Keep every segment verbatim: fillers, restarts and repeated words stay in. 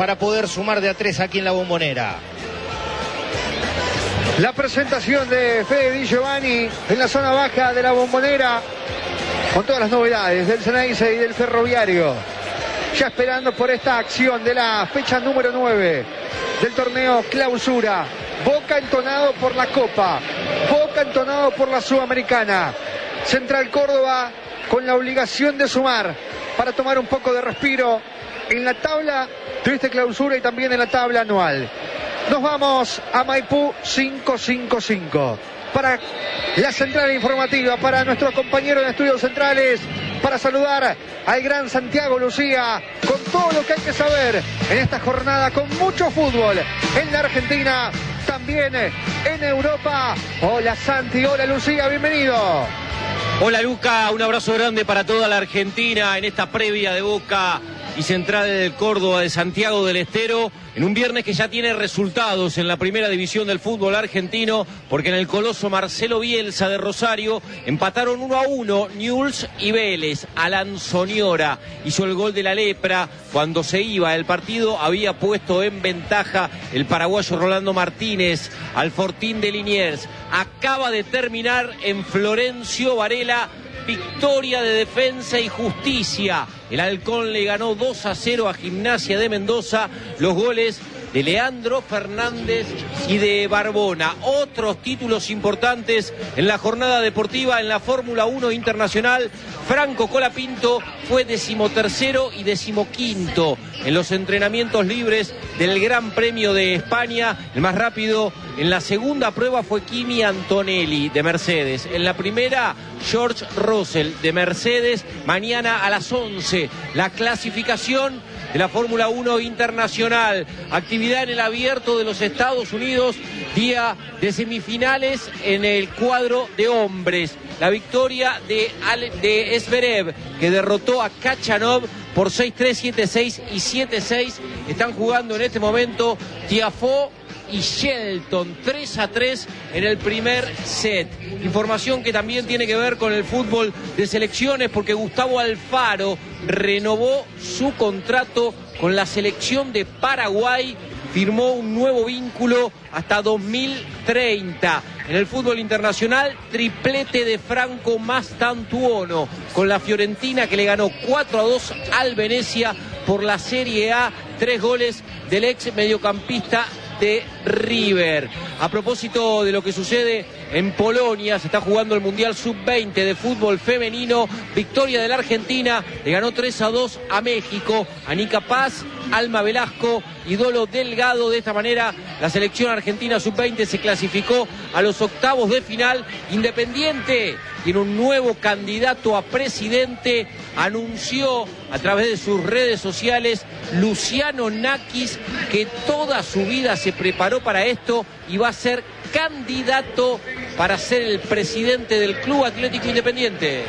para poder sumar de a tres aquí en la Bombonera. La presentación de Fede Di Giovanni en la zona baja de la Bombonera, con todas las novedades del Ceneice y del Ferroviario. Ya esperando por esta acción de la fecha número nueve del torneo Clausura. Boca entonado por la Copa, Boca entonado por la Sudamericana. Central Córdoba con la obligación de sumar para tomar un poco de respiro en la tabla de esta Clausura y también en la tabla anual. Nos vamos a Maipú cinco cinco cinco para la central informativa, para nuestro compañero de estudios centrales, para saludar al gran Santiago Lucía con todo lo que hay que saber en esta jornada, con mucho fútbol en la Argentina, también en Europa. Hola Santi, hola Lucía, bienvenido. Hola Luca, un abrazo grande para toda la Argentina en esta previa de Boca y Central del Córdoba de Santiago del Estero, en un viernes que ya tiene resultados en la primera división del fútbol argentino, porque en el coloso Marcelo Bielsa de Rosario empataron uno a uno Newell's y Vélez. Alan Soñora hizo el gol de la lepra cuando se iba el partido, había puesto en ventaja el paraguayo Rolando Martínez al Fortín de Liniers. Acaba de terminar en Florencio Varela, victoria de Defensa y Justicia. El Halcón le ganó dos a cero a Gimnasia de Mendoza. Los goles de Leandro Fernández y de Barbona. Otros títulos importantes en la jornada deportiva en la Fórmula uno Internacional. Franco Colapinto fue decimotercero y decimoquinto en los entrenamientos libres del Gran Premio de España. El más rápido en la segunda prueba fue Kimi Antonelli de Mercedes. En la primera, George Russell de Mercedes. Mañana a las once, la clasificación de la Fórmula uno Internacional. Actividad en el Abierto de los Estados Unidos, día de semifinales en el cuadro de hombres. La victoria de, Ale, de Zverev, que derrotó a Khachanov por seis tres, siete seis y siete seis. Están jugando en este momento Tiafoe y Shelton, tres a tres en el primer set. Información que también tiene que ver con el fútbol de selecciones, porque Gustavo Alfaro renovó su contrato con la selección de Paraguay, firmó un nuevo vínculo hasta dos mil treinta. En el fútbol internacional, triplete de Franco Mastantuono con la Fiorentina, que le ganó cuatro a dos al Venezia por la Serie A. Tres goles del ex mediocampista de River. A propósito de lo que sucede en Polonia, se está jugando el Mundial sub veinte de fútbol femenino. Victoria de la Argentina, le ganó tres a dos a México. Anica Paz, Alma Velasco y Dolo Delgado. De esta manera, la selección argentina sub veinte se clasificó a los octavos de final. Independiente tiene un nuevo candidato a presidente, anunció a través de sus redes sociales Luciano Nakis, que toda su vida se preparó para esto y va a ser candidato para ser el presidente del Club Atlético Independiente.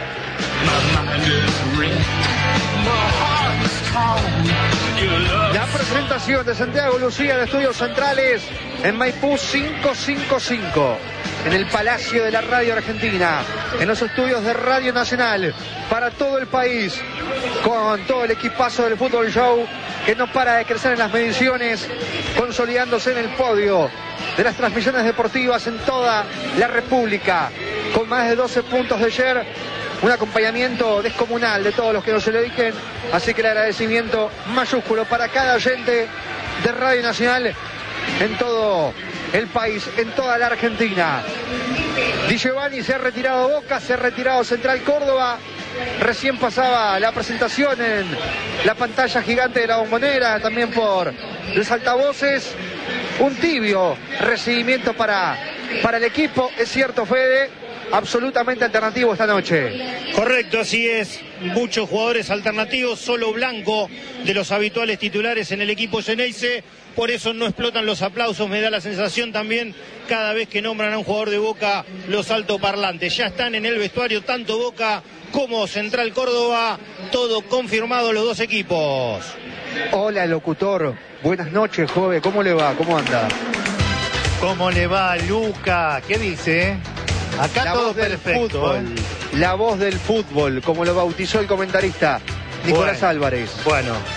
La presentación de Santiago Lucía de Estudios Centrales en Maipú cinco cinco cinco, en el Palacio de la Radio Argentina, en los estudios de Radio Nacional, para todo el país, con todo el equipazo del Fútbol Show, que no para de crecer en las mediciones, consolidándose en el podio de las transmisiones deportivas en toda la República, con más de doce puntos de share, un acompañamiento descomunal de todos los que nos se lo dediquen, así que el agradecimiento mayúsculo para cada oyente de Radio Nacional en todo el país, en toda la Argentina. Di Giovanni se ha retirado Boca, se ha retirado Central Córdoba. Recién pasaba la presentación en la pantalla gigante de la Bombonera, también por los altavoces. Un tibio recibimiento para, para el equipo, es cierto, Fede, absolutamente alternativo esta noche. Correcto, así es. Muchos jugadores alternativos, solo Blanco de los habituales titulares en el equipo Ceneice. Por eso no explotan los aplausos, me da la sensación también cada vez que nombran a un jugador de Boca los altoparlantes. Ya están en el vestuario tanto Boca como Central Córdoba, todo confirmado los dos equipos. Hola, locutor. Buenas noches, joven. ¿Cómo le va? ¿Cómo anda? ¿Cómo le va, Luca? ¿Qué dice? Acá la todo voz del perfecto. Fútbol, ¿eh? La voz del fútbol, como lo bautizó el comentarista Nicolás bueno, Álvarez. Bueno,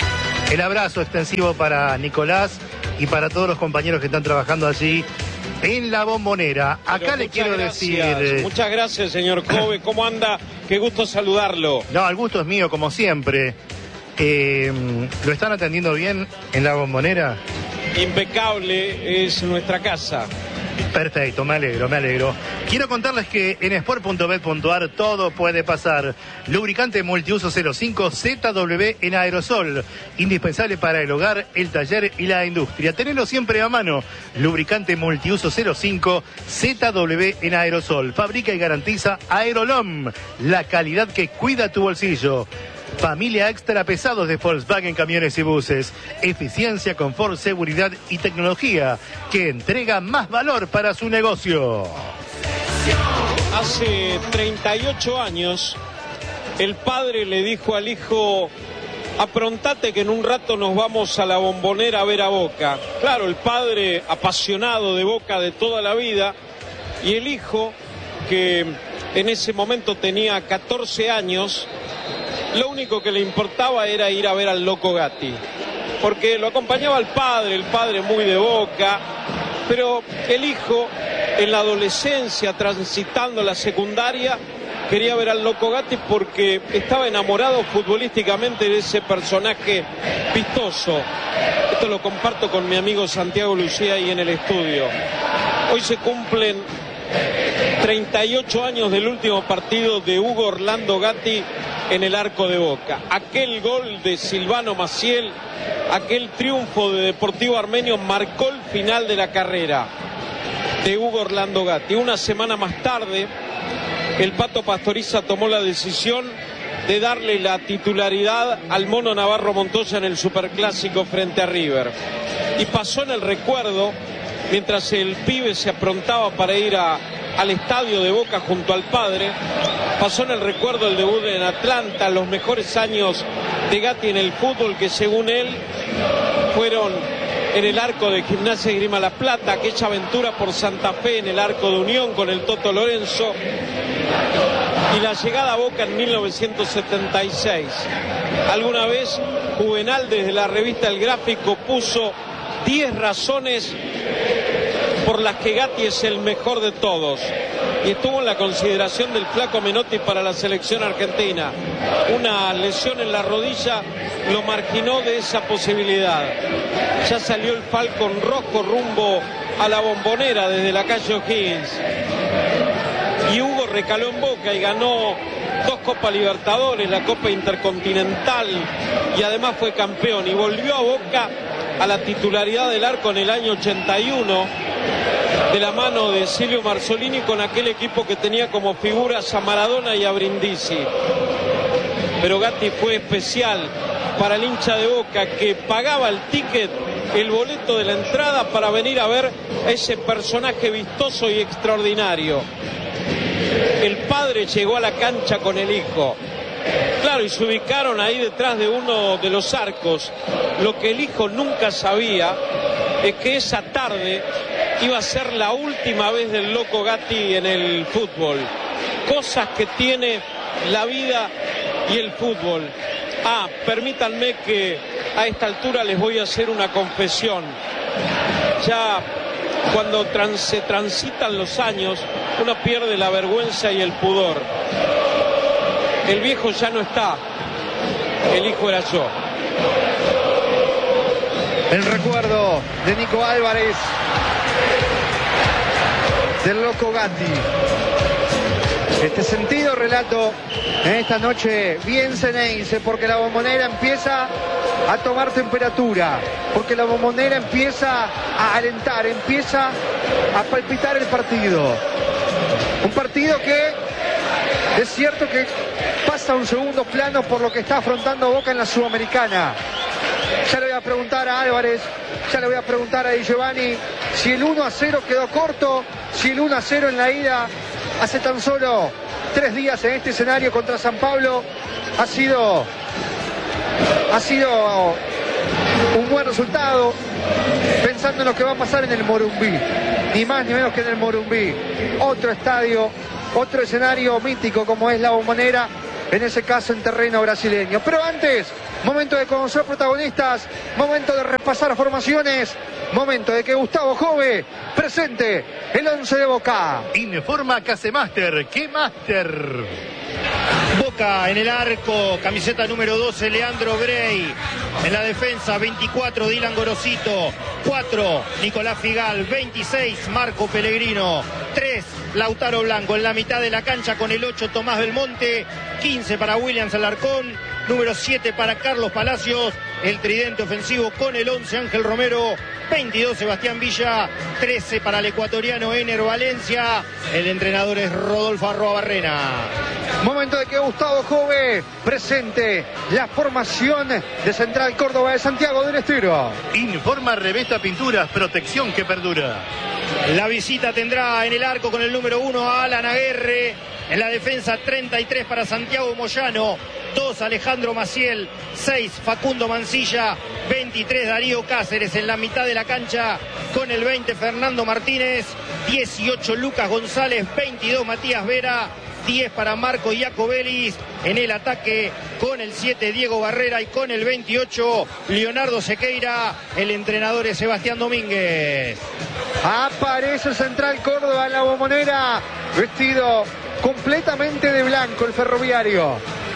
El abrazo extensivo para Nicolás y para todos los compañeros que están trabajando allí en la Bombonera. Acá le quiero gracias, decir... Muchas gracias, señor Cove. ¿Cómo anda? Qué gusto saludarlo. No, el gusto es mío, como siempre. Eh, ¿Lo están atendiendo bien en la Bombonera? Impecable, es nuestra casa. Perfecto, me alegro, me alegro. Quiero contarles que en sport punto bet punto a r todo puede pasar. Lubricante multiuso cero cinco Z W en aerosol. Indispensable para el hogar, el taller y la industria. Tenelo siempre a mano. Lubricante multiuso cero cinco Z W en aerosol. Fabrica y garantiza Aerolom. La calidad que cuida tu bolsillo. Familia extra pesados de Volkswagen Camiones y Buses. Eficiencia, confort, seguridad y tecnología que entrega más valor para su negocio. Hace treinta y ocho años, el padre le dijo al hijo: aprontate que en un rato nos vamos a la Bombonera a ver a Boca. Claro, el padre apasionado de Boca de toda la vida, y el hijo, que en ese momento tenía catorce años, lo único que le importaba era ir a ver al Loco Gatti, porque lo acompañaba el padre, el padre muy de Boca, pero el hijo, en la adolescencia, transitando la secundaria, quería ver al Loco Gatti porque estaba enamorado futbolísticamente de ese personaje vistoso. Esto lo comparto con mi amigo Santiago Lucía ahí en el estudio. Hoy se cumplen treinta y ocho años del último partido de Hugo Orlando Gatti en el arco de Boca. Aquel gol de Silvano Maciel, aquel triunfo de Deportivo Armenio marcó el final de la carrera de Hugo Orlando Gatti. Una semana más tarde, el Pato Pastoriza tomó la decisión de darle la titularidad al Mono Navarro Montoya en el Superclásico frente a River. Y pasó en el recuerdo, mientras el pibe se aprontaba para ir a, al estadio de Boca junto al padre, pasó en el recuerdo el debut en Atlanta, los mejores años de Gatti en el fútbol, que según él fueron en el arco de Gimnasia y Grima La Plata, aquella aventura por Santa Fe en el arco de Unión con el Toto Lorenzo, y la llegada a Boca en mil novecientos setenta y seis. Alguna vez Juvenal, desde la revista El Gráfico, puso diez razones por las que Gatti es el mejor de todos, y estuvo en la consideración del Flaco Menotti para la selección argentina. Una lesión en la rodilla lo marginó de esa posibilidad. Ya salió el Falcon rojo rumbo a la Bombonera desde la calle O'Higgins, y Hugo recaló en Boca y ganó dos Copas Libertadores, la Copa Intercontinental, y además fue campeón, y volvió a Boca a la titularidad del arco en el año ochenta y uno, de la mano de Silvio Marzolini, con aquel equipo que tenía como figuras a Maradona y a Brindisi. Pero Gatti fue especial para el hincha de Boca, que pagaba el ticket, el boleto de la entrada, para venir a ver a ese personaje vistoso y extraordinario. El padre llegó a la cancha con el hijo. Claro, y se ubicaron ahí detrás de uno de los arcos. Lo que el hijo nunca sabía es que esa tarde iba a ser la última vez del Loco Gatti en el fútbol. Cosas que tiene la vida y el fútbol. Ah, permítanme que a esta altura les voy a hacer una confesión. Ya cuando trans, se transitan los años, uno pierde la vergüenza y el pudor. El viejo ya no está, el hijo era yo. El recuerdo de Nico Álvarez, del Loco Gatti. Este sentido relato en esta noche bien ceneice, porque la Bombonera empieza a tomar temperatura, porque la Bombonera empieza a alentar, empieza a palpitar el partido. Un partido que es cierto que pasa a un segundo plano por lo que está afrontando Boca en la Sudamericana. Ya le voy a preguntar a Álvarez, ya le voy a preguntar a Di Giovanni si el uno a cero quedó corto, si el uno a cero en la ida hace tan solo tres días en este escenario contra San Pablo ha sido, ha sido un buen resultado, pensando en lo que va a pasar en el Morumbí, ni más ni menos que en el Morumbí, otro estadio, otro escenario mítico como es la Bombonera, en ese caso en terreno brasileño. Pero antes momento de conocer protagonistas, momento de repasar formaciones, momento de que Gustavo Jove presente el once de Boca. Informa Casemaster, ¿qué Master? Boca en el arco, camiseta número doce, Leandro Brey. En la defensa, veinticuatro, Dylan Gorosito. cuatro, Nicolás Figal. veintiséis, Marco Pellegrino. tres, Lautaro Blanco. En la mitad de la cancha con el ocho, Tomás Belmonte. quince para Williams Alarcón. Número siete para Carlos Palacios. El tridente ofensivo con el once, Ángel Romero. veintidós, Sebastián Villa. trece para el ecuatoriano Ener Valencia. El entrenador es Rodolfo Arrobarrena. Momento de que Gustavo Jove presente la formación de Central Córdoba de Santiago del Estero. Informa Revesta Pinturas, protección que perdura. La visita tendrá en el arco con el número uno a Alan Aguerre. En la defensa, treinta y tres para Santiago Moyano. dos, Alejandro Maciel. seis, Facundo Mancilla. veintitrés, Darío Cáceres. En la mitad de la cancha con el veinte, Fernando Martínez. dieciocho, Lucas González. veintidós, Matías Vera. diez para Marco Iacobelis. En el ataque con el siete, Diego Barrera. Y con el veintiocho, Leonardo Sequeira. El entrenador es Sebastián Domínguez. Aparece Central Córdoba en la Bombonera, vestido completamente de blanco el ferroviario.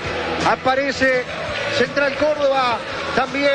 Aparece Central Córdoba, también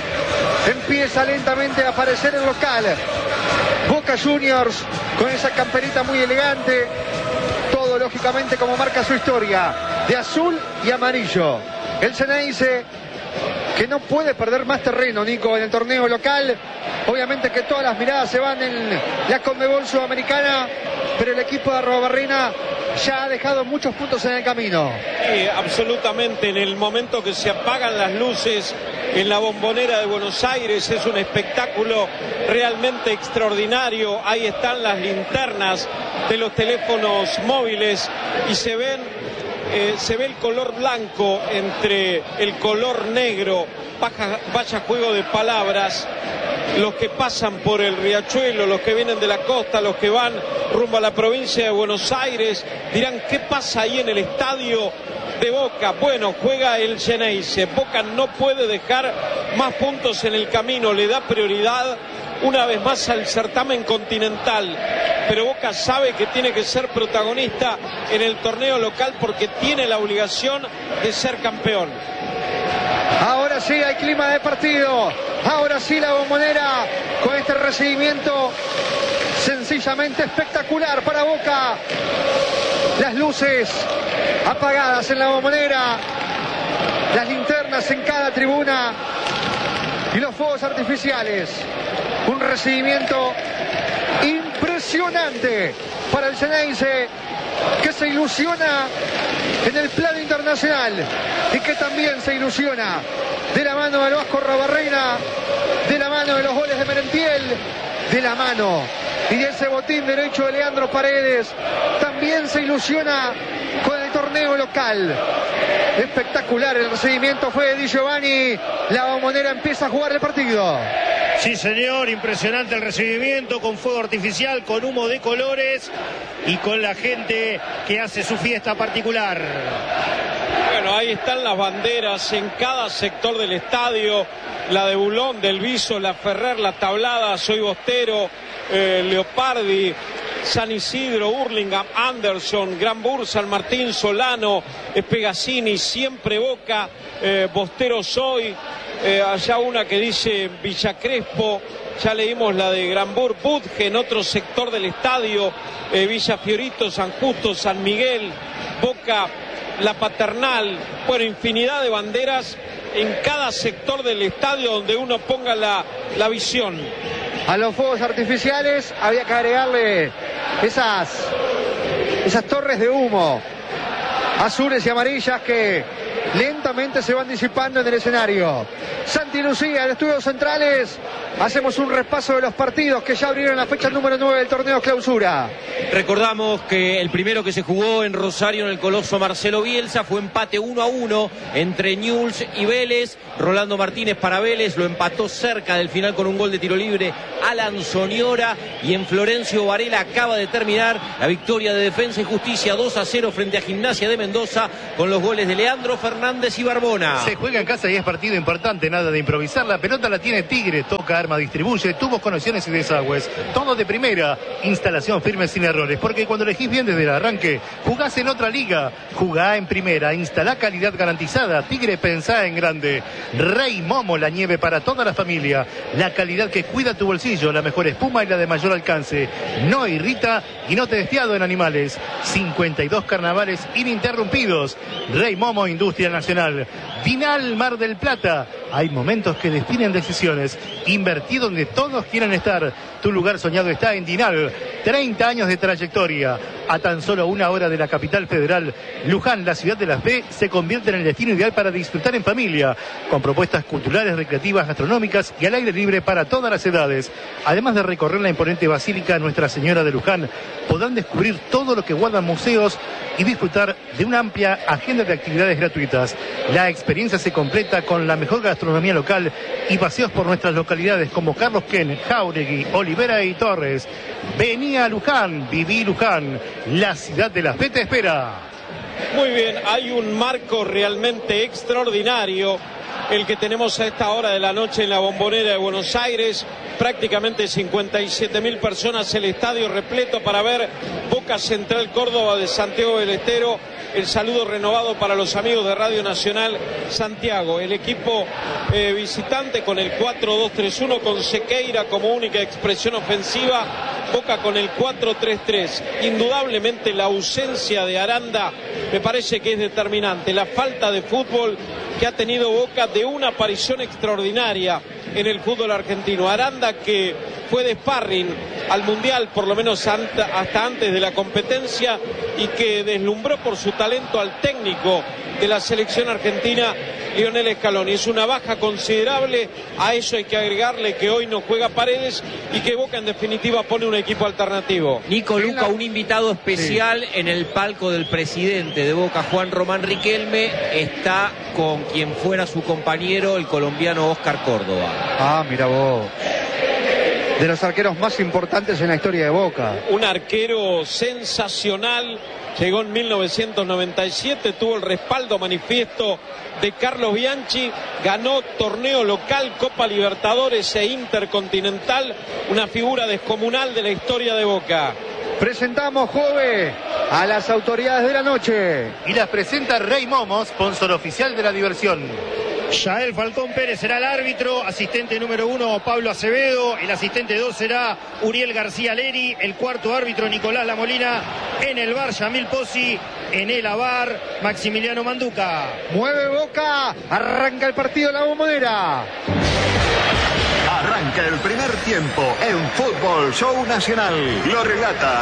empieza lentamente a aparecer el local. Boca Juniors con esa camperita muy elegante. Todo lógicamente como marca su historia, de azul y amarillo. El Ceneice, que no puede perder más terreno, Nico, en el torneo local. Obviamente que todas las miradas se van en la Conmebol Sudamericana, pero el equipo de Arrobarrena ya ha dejado muchos puntos en el camino. Sí, absolutamente. En el momento que se apagan las luces en la Bombonera de Buenos Aires, es un espectáculo realmente extraordinario. Ahí están las linternas de los teléfonos móviles y se ven eh, se ve el color blanco entre el color negro. Vaya, vaya juego de palabras. Los que pasan por el riachuelo, los que vienen de la costa, los que van rumbo a la provincia de Buenos Aires, dirán: ¿qué pasa ahí en el estadio de Boca? Bueno, juega el Ceneice. Boca no puede dejar más puntos en el camino, le da prioridad una vez más al certamen continental, pero Boca sabe que tiene que ser protagonista en el torneo local porque tiene la obligación de ser campeón. Ahora sí hay clima de partido, ahora sí la Bombonera con este recibimiento sencillamente espectacular para Boca. Las luces apagadas en la Bombonera, las linternas en cada tribuna y los fuegos artificiales. Un recibimiento impresionante para el Ceneice, que se ilusiona en el plano internacional y que también se ilusiona de la mano del Vasco Arrobarrena, de la mano de los goles de Merentiel, de la mano y de ese botín derecho de Leandro Paredes. También se ilusiona con el torneo local. Espectacular el recibimiento fue de Di Giovanni. La Bombonera empieza a jugar el partido. Sí, señor, impresionante el recibimiento, con fuego artificial, con humo de colores y con la gente que hace su fiesta particular. Bueno, ahí están las banderas en cada sector del estadio: la de Bulón, del Viso, la Ferrer, la Tablada, Soy Bostero, eh, Leopardi, San Isidro, Hurlingham, Anderson, Gran Bur, San Martín, Solano, Espegazzini, siempre Boca, eh, Bostero Soy. Eh, allá una que dice Villa Crespo, ya leímos la de Granbur, Budge en otro sector del estadio, eh, Villa Fiorito, San Justo, San Miguel, Boca, La Paternal, bueno, infinidad de banderas en cada sector del estadio donde uno ponga la, la visión. A los fuegos artificiales había que agregarle esas, esas torres de humo azules y amarillas que lentamente se van disipando en el escenario. Santi Lucía, en Estudios Centrales, hacemos un repaso de los partidos que ya abrieron la fecha número nueve del torneo clausura. Recordamos que el primero que se jugó en Rosario, en el Coloso Marcelo Bielsa, fue empate uno a uno entre Newell's y Vélez. Rolando Martínez para Vélez, lo empató cerca del final con un gol de tiro libre Alan Soñora. Y en Florencio Varela acaba de terminar la victoria de Defensa y Justicia dos a cero frente a Gimnasia de Mendoza, con los goles de Leandro Fernández Fernández y Barbona. Se juega en casa y es partido importante, nada de improvisar. La pelota la tiene Tigre, toca, arma, distribuye, tubos, conexiones y desagües. Todo de primera, instalación firme sin errores. Porque cuando elegís bien desde el arranque, jugás en otra liga. Jugá en primera, instalá calidad garantizada. Tigre, pensá en grande. Rey Momo, la nieve para toda la familia. La calidad que cuida tu bolsillo, la mejor espuma y la de mayor alcance. No irrita y no te despiado en animales. cincuenta y dos carnavales ininterrumpidos. Rey Momo, Industria Nacional. Vinal, Mar del Plata. Hay momentos que definen decisiones. Invertí donde todos quieren estar. Tu lugar soñado está en Dinal. treinta años de trayectoria. A tan solo una hora de la capital federal, Luján, la ciudad de las B, se convierte en el destino ideal para disfrutar en familia, con propuestas culturales, recreativas, gastronómicas y al aire libre para todas las edades. Además de recorrer la imponente Basílica Nuestra Señora de Luján, podrán descubrir todo lo que guardan museos y disfrutar de una amplia agenda de actividades gratuitas. La experiencia se completa con la mejor gastronomía local y paseos por nuestras localidades como Carlos Ken, Jáuregui, Olivera y Torres. Vení a Luján, viví Luján, la ciudad de las B te espera. Muy bien, hay un marco realmente extraordinario el que tenemos a esta hora de la noche en la Bombonera de Buenos Aires. Prácticamente cincuenta y siete mil personas, el estadio repleto para ver Boca Central Córdoba de Santiago del Estero. El saludo renovado para los amigos de Radio Nacional Santiago. El equipo eh, visitante con el cuatro dos tres uno, con Sequeira como única expresión ofensiva. Boca con el cuatro tres tres. Indudablemente la ausencia de Aranda me parece que es determinante. La falta de fútbol que ha tenido Boca, de una aparición extraordinaria en el fútbol argentino. Aranda, que fue de sparring al Mundial, por lo menos hasta antes de la competencia, y que deslumbró por su talento al técnico de la selección argentina, Lionel Scaloni. Es una baja considerable. A eso hay que agregarle que hoy no juega Paredes y que Boca en definitiva pone un equipo alternativo. Nico Luca, un invitado especial sí. En el palco del presidente de Boca, Juan Román Riquelme, está con quien fuera su compañero, el colombiano Oscar Córdoba. Ah, mira vos. De los arqueros más importantes en la historia de Boca. Un arquero sensacional. Llegó en mil novecientos noventa y siete, tuvo el respaldo manifiesto de Carlos Bianchi, ganó torneo local, Copa Libertadores e Intercontinental, una figura descomunal de la historia de Boca. Presentamos, Jove, a las autoridades de la noche. Y las presenta Rey Momo, sponsor oficial de la diversión. Yael Falcón Pérez será el árbitro, asistente número uno Pablo Acevedo, el asistente dos será Uriel García Leri, el cuarto árbitro Nicolás Lamolina, en el bar Yamil Pozzi, en el A V A R Maximiliano Manduca. Mueve Boca, arranca el partido de la Bombonera. Arranca el primer tiempo en Fútbol Show Nacional. Lo relata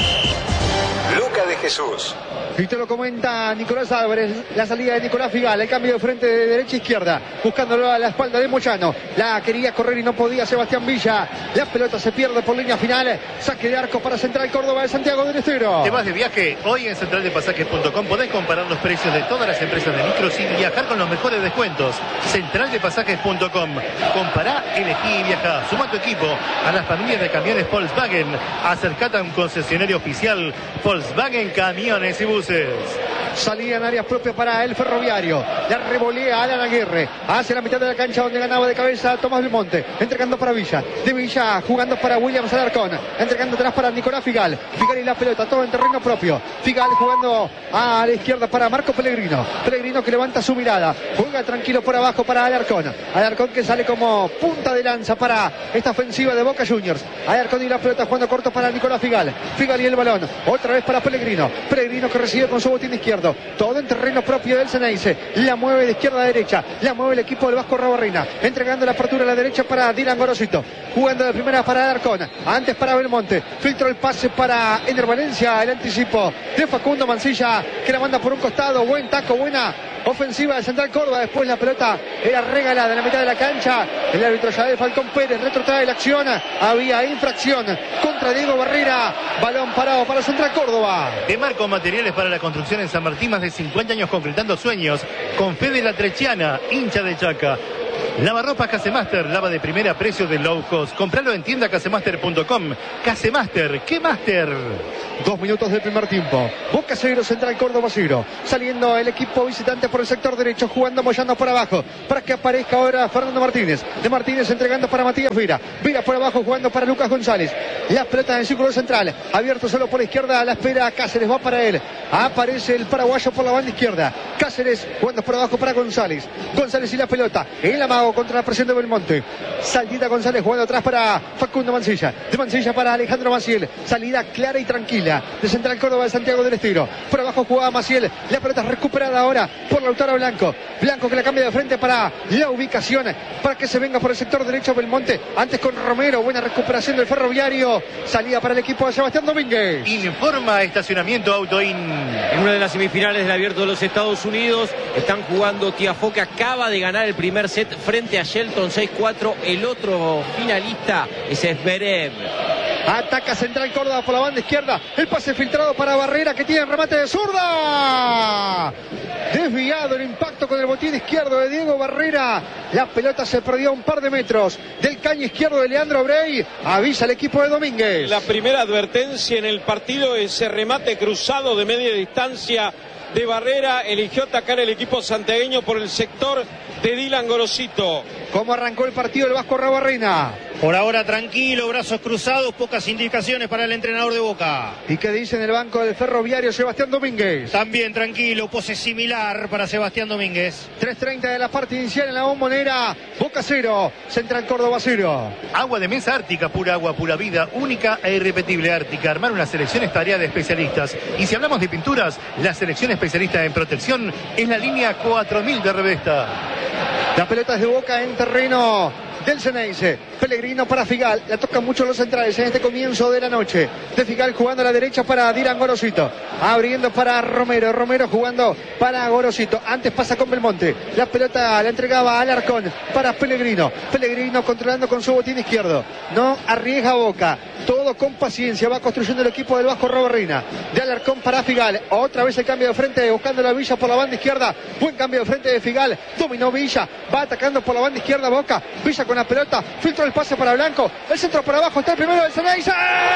Luca de Jesús. Y te lo comenta Nicolás Álvarez, la salida de Nicolás Figal, el cambio de frente de derecha a izquierda, buscándolo a la espalda de Moyano. La quería correr y no podía Sebastián Villa. La pelota se pierde por línea final. Saque de arco para Central Córdoba de Santiago del Estero. ¿Te vas de viaje? Hoy en central de pasajes punto com podés comparar los precios de todas las empresas de micros y viajar con los mejores descuentos. central de pasajes punto com. Compará, elegí y viajá. Suma tu equipo a las familias de camiones Volkswagen. Acercate a un concesionario oficial Volkswagen Camiones y Buses. Salía en áreas propias para el Ferroviario. La revolea Alan Aguirre hacia la mitad de la cancha, donde ganaba de cabeza Tomás Belmonte, entregando para Villa. De Villa jugando para Williams Alarcón, entregando atrás para Nicolás Figal. Figal y la pelota, todo en terreno propio. Figal jugando a la izquierda para Marco Pellegrino. Pellegrino que levanta su mirada, juega tranquilo por abajo para Alarcón. Alarcón que sale como punta de lanza para esta ofensiva de Boca Juniors. Alarcón y la pelota jugando corto para Nicolás Figal. Figal y el balón, otra vez para Pellegrino. Pellegrino que recibe con su botín izquierdo, todo en terreno propio del Ceneice. La mueve de izquierda a derecha, la mueve el equipo del Vasco Rabarrena, entregando la apertura a la derecha para Dylan Gorosito, jugando de primera para Alarcón, antes para Belmonte, filtró el pase para Ener Valencia, el anticipo de Facundo Mancilla, que la manda por un costado. Buen taco, buena ofensiva de Central Córdoba. Después la pelota era regalada en la mitad de la cancha. El árbitro Yael Falcón Pérez retrotrae la acción. Había infracción contra Diego Barrera. Balón parado para Central Córdoba. De Marco Materiales para la Construcción en San Martín, más de cincuenta años concretando sueños. Con Fede La Trechiana, hincha de Chaca. Lavarropas Casemaster, lava de primera, precio de low cost. Compralo en tienda casemaster punto com. Casemaster, ¿qué master? Dos minutos del primer tiempo. Boca cero, Central Córdoba cero. Saliendo el equipo visitante por el sector derecho, jugando, mollando por abajo, para que aparezca ahora Fernando Martínez. De Martínez entregando para Matías Vira. Vira por abajo, jugando para Lucas González. La pelota en el círculo central, abierto solo por la izquierda, a la espera Cáceres, va para él. Aparece el paraguayo por la banda izquierda. Cáceres jugando por abajo para González. González y la pelota. El amago contra la presión de Belmonte. Salida González jugando atrás para Facundo Mancilla. De Mancilla para Alejandro Maciel. Salida clara y tranquila de Central Córdoba de Santiago del Estero. Por abajo jugaba Maciel. La pelota recuperada ahora por Lautaro Blanco. Blanco que la cambia de frente para la ubicación, para que se venga por el sector derecho Belmonte. Antes con Romero. Buena recuperación del Ferroviario. Salida para el equipo de Sebastián Domínguez. Informa Estacionamiento Autoin. En una de las semifinales del Abierto de los Estados Unidos están jugando Tiafoe, que acaba de ganar el primer set frente a Shelton seis cuatro. El otro finalista es Zverev. Ataca Central Córdoba por la banda izquierda. El pase filtrado para Barrera, que tiene remate de zurda. Desviado el impacto con el botín izquierdo de Diego Barrera. La pelota se perdió a un par de metros del caño izquierdo de Leandro Brey. Avisa el equipo de Domínguez. La primera advertencia en el partido, ese remate cruzado de media distancia de Barrera. Eligió atacar el equipo santiagueño por el sector de Dylan Gorosito. ¿Cómo arrancó el partido el Vasco Rabarrena? Por ahora tranquilo, brazos cruzados, pocas indicaciones para el entrenador de Boca. ¿Y qué dice en el banco del Ferroviario Sebastián Domínguez? También tranquilo, pose similar para Sebastián Domínguez. tres treinta de la parte inicial en la Bombonera. Boca cero, Central Córdoba cero. Agua de mesa Ártica, pura agua, pura vida, única e irrepetible Ártica. Armar una selección es tarea de especialistas. Y si hablamos de pinturas, la selección especialista en protección es la línea cuatro mil de Revesta. La pelota es de Boca en terreno del Ceneice. Pellegrino para Figal. La tocan mucho los centrales en este comienzo de la noche. De Figal jugando a la derecha para Dylan Gorosito. Abriendo para Romero. Romero jugando para Gorosito. Antes pasa con Belmonte. La pelota la entregaba a Alarcón para Pellegrino. Pellegrino controlando con su botín izquierdo. No arriesga Boca. Todo con paciencia. Va construyendo el equipo del Vasco Rabarrena. De Alarcón para Figal. Otra vez el cambio de frente. Buscando la Villa por la banda izquierda. Buen cambio de frente de Figal. Dominó Villa. Va atacando por la banda izquierda Boca. Villa con la pelota. Filtró el pase para Blanco. El centro para abajo. Está el primero del Ceneice.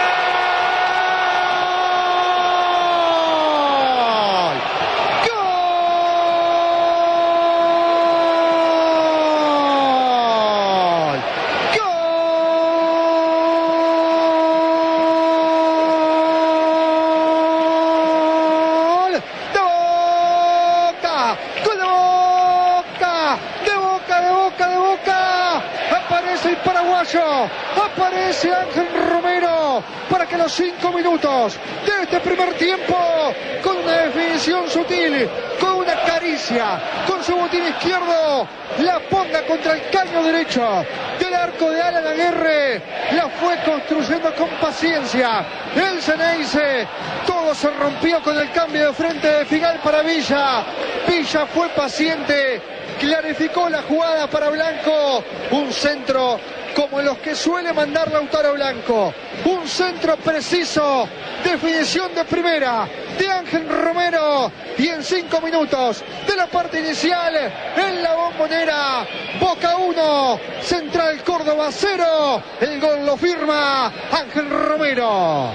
Aparece Ángel Romero para que los cinco minutos de este primer tiempo, con una definición sutil, con una caricia, con su botín izquierdo, la ponga contra el caño derecho del arco de Alan Aguirre. La fue construyendo con paciencia el Ceneice. Todo se rompió con el cambio de frente de Figal para Villa. Villa fue paciente, clarificó la jugada para Blanco. Un centro como los que suele mandar Lautaro Blanco. Un centro preciso, definición de primera de Ángel Romero. Y en cinco minutos de la parte inicial, en la Bombonera, Boca uno, Central Córdoba cero. El gol lo firma Ángel Romero.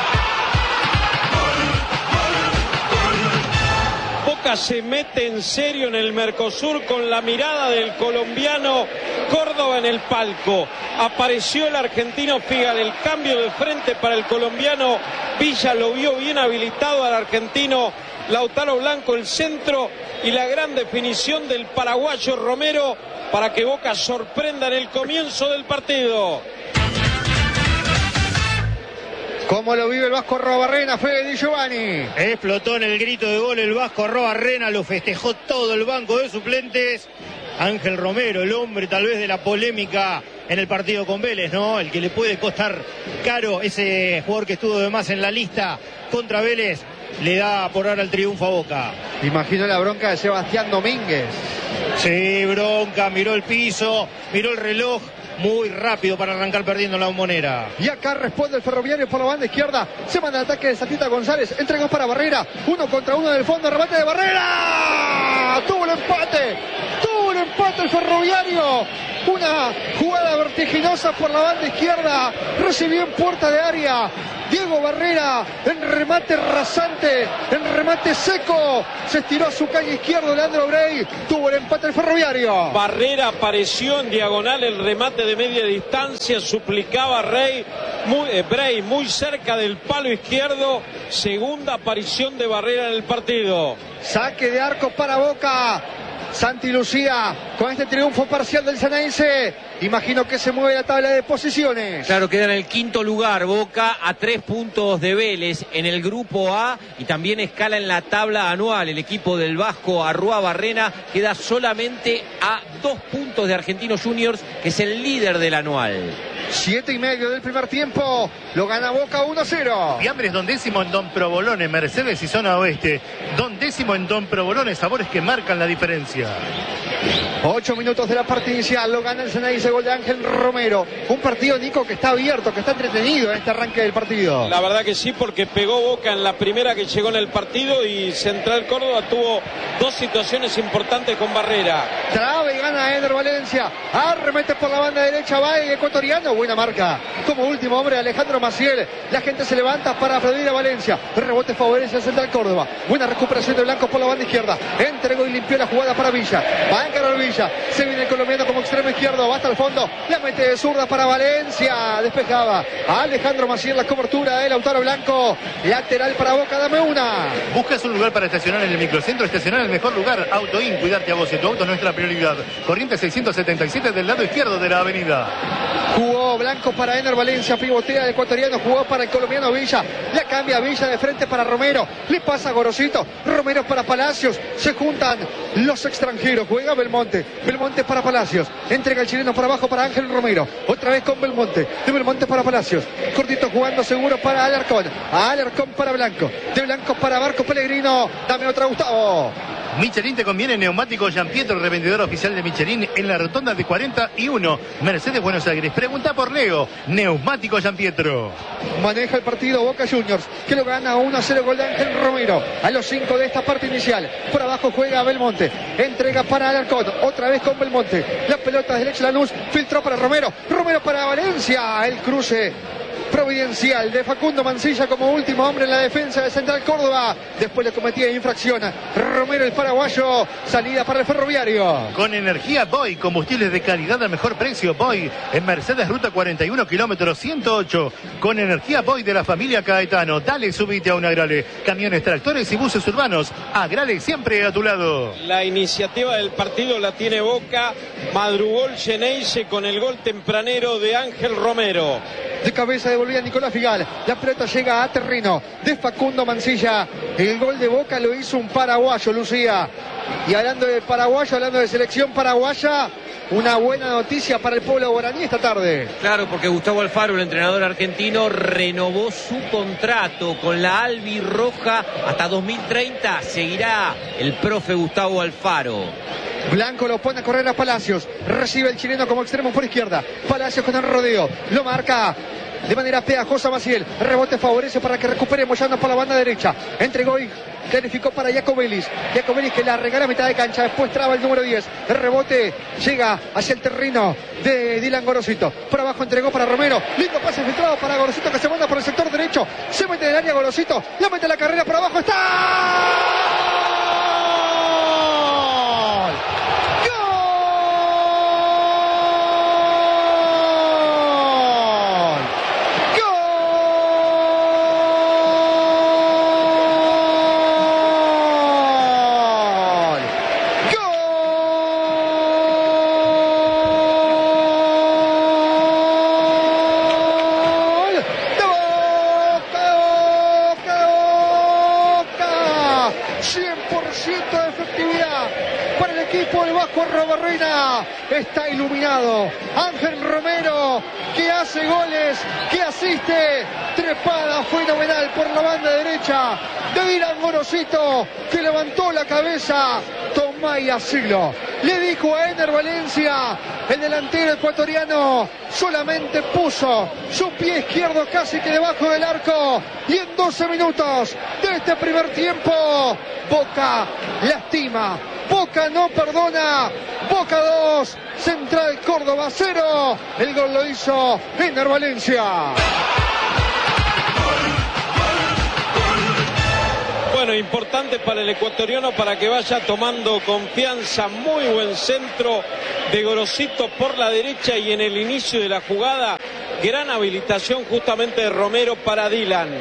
Boca se mete en serio en el Mercosur con la mirada del colombiano Córdoba en el palco. Apareció el argentino Figal, el cambio de frente para el colombiano Villa, lo vio bien habilitado al argentino Lautaro Blanco, el centro y la gran definición del paraguayo Romero para que Boca sorprenda en el comienzo del partido. ¿Cómo lo vive el Vasco Rabarrena, Fede Di Giovanni? Explotó en el grito de gol el Vasco Rabarrena, lo festejó todo el banco de suplentes. Ángel Romero, el hombre tal vez de la polémica en el partido con Vélez, ¿no? El que le puede costar caro, ese jugador que estuvo de más en la lista contra Vélez, le da por ahora el triunfo a Boca. Imagino la bronca de Sebastián Domínguez. Sí, bronca, miró el piso, miró el reloj. Muy rápido para arrancar perdiendo la Bombonera. Y acá responde el Ferroviario por la banda izquierda. Se manda el ataque de Satita González. Entregó para Barrera. Uno contra uno del fondo. Remate de Barrera. Tuvo el empate. Tuvo el empate. empata el Ferroviario. Una jugada vertiginosa por la banda izquierda, recibió en puerta de área Diego Barrera, en remate rasante, en remate seco, se estiró a su calle izquierdo Leandro Brey, tuvo el empate el Ferroviario. Barrera apareció en diagonal, el remate de media distancia, suplicaba Rey, muy, eh, Brey muy cerca del palo izquierdo, segunda aparición de Barrera en el partido. Saque de arco para Boca. Santi Lucía, con este triunfo parcial del Ceneice, imagino que se mueve la tabla de posiciones. Claro, queda en el quinto lugar, Boca a tres puntos de Vélez en el grupo A y también escala en la tabla anual. El equipo del Vasco Arrua Barrena queda solamente a dos puntos de Argentinos Juniors, que es el líder del anual. Siete y medio del primer tiempo, lo gana Boca uno a cero. Fiambres Don Décimo en Don Provolone, Mercedes y zona oeste. Don Décimo en Don Provolone, sabores que marcan la diferencia. Ocho minutos de la parte inicial, lo gana el Ceneice, gol de Ángel Romero. Un partido, Nico, que está abierto, que está entretenido en este arranque del partido. La verdad que sí, porque pegó Boca en la primera que llegó en el partido y Central Córdoba tuvo dos situaciones importantes con Barrera. Traba y gana Eder Valencia, arremete por la banda derecha, va el ecuatoriano, buena marca. Como último hombre Alejandro Maciel, la gente se levanta para aplaudir a Valencia. Rebote favorece a Central Córdoba, buena recuperación de Blanco por la banda izquierda, entregó y limpió la jugada para Villa, va a encarar Villa, se viene el colombiano como extremo izquierdo, va hasta el fondo, la mete de zurda para Valencia, despejaba Alejandro Maciel, la cobertura de Lautaro Blanco, lateral para Boca, dame una. ¿Buscas un lugar para estacionar en el microcentro? Estacionar en el mejor lugar, Autoin, cuidarte a vos y tu auto es nuestra prioridad. Corrientes seiscientos setenta y siete del lado izquierdo de la avenida. Jugó Blanco para Ener Valencia, pivotea el ecuatoriano, jugó para el colombiano Villa, la cambia Villa de frente para Romero, le pasa a Gorosito, Romero para Palacios, se juntan los extranjeros, juega Belmonte, Belmonte para Palacios, entrega el chileno por abajo para Ángel Romero, otra vez con Belmonte, de Belmonte para Palacios, cortito jugando seguro para Alarcón, Alarcón para Blanco, de Blanco para Barco Pellegrino, dame otra Gustavo. Michelin te conviene, neumático Gianpietro, revendedor oficial de Michelin en la rotonda de cuarenta y uno, Mercedes Buenos Aires. Pregunta por Leo, neumático Gianpietro. Maneja el partido Boca Juniors, que lo gana uno a cero, gol de Ángel Romero a los cinco de esta parte inicial. Por abajo juega Belmonte, entrega para Alarcón, otra vez con Belmonte, la pelota de Leche Lanús, filtró para Romero, Romero para Valencia, el cruce providencial de Facundo Mancilla como último hombre en la defensa de Central Córdoba, después le cometía infracción Romero el paraguayo, salida para el Ferroviario. Con energía Boy, combustibles de calidad al mejor precio. Boy en Mercedes Ruta cuarenta y uno, kilómetro ciento ocho, con energía Boy de la familia Caetano. Dale, subite a un Agrale, camiones, tractores y buses urbanos. Agrale siempre a tu lado. La iniciativa del partido la tiene Boca, madrugó el Ceneice con el gol tempranero de Ángel Romero. De cabeza devolvía Nicolás Figal, la pelota llega a terreno de Facundo Mancilla, el gol de Boca lo hizo un paraguayo, Lucía. Y hablando de paraguayo, hablando de selección paraguaya, una buena noticia para el pueblo guaraní esta tarde. Claro, porque Gustavo Alfaro, el entrenador argentino, renovó su contrato con la albirroja hasta dos mil treinta. Seguirá el profe Gustavo Alfaro. Blanco lo pone a correr a Palacios, recibe el chileno como extremo por izquierda, Palacios con el rodeo, lo marca de manera pegajosa Maciel, rebote favorece para que recupere Moyano por la banda derecha, entregó y clarificó para Jacobelis, Jacobelis que la regala a mitad de cancha, después traba el número diez, el rebote llega hacia el terreno de Dylan Gorosito, por abajo entregó para Romero, lindo pase filtrado para Gorosito que se manda por el sector derecho, se mete en el área Gorosito, la mete la carrera por abajo, está... Está iluminado Ángel Romero, que hace goles, que asiste, trepada fenomenal por la banda derecha de Dylan Gorosito, que levantó la cabeza, tomá y asilo. Le dijo a Ener Valencia, el delantero ecuatoriano solamente puso su pie izquierdo casi que debajo del arco, y en doce minutos de este primer tiempo, Boca lastima, Boca no perdona, Boca dos, Central Córdoba cero. El gol lo hizo Ener Valencia. Bueno, importante para el ecuatoriano para que vaya tomando confianza. Muy buen centro de Gorosito por la derecha y en el inicio de la jugada, gran habilitación justamente de Romero para Dylan.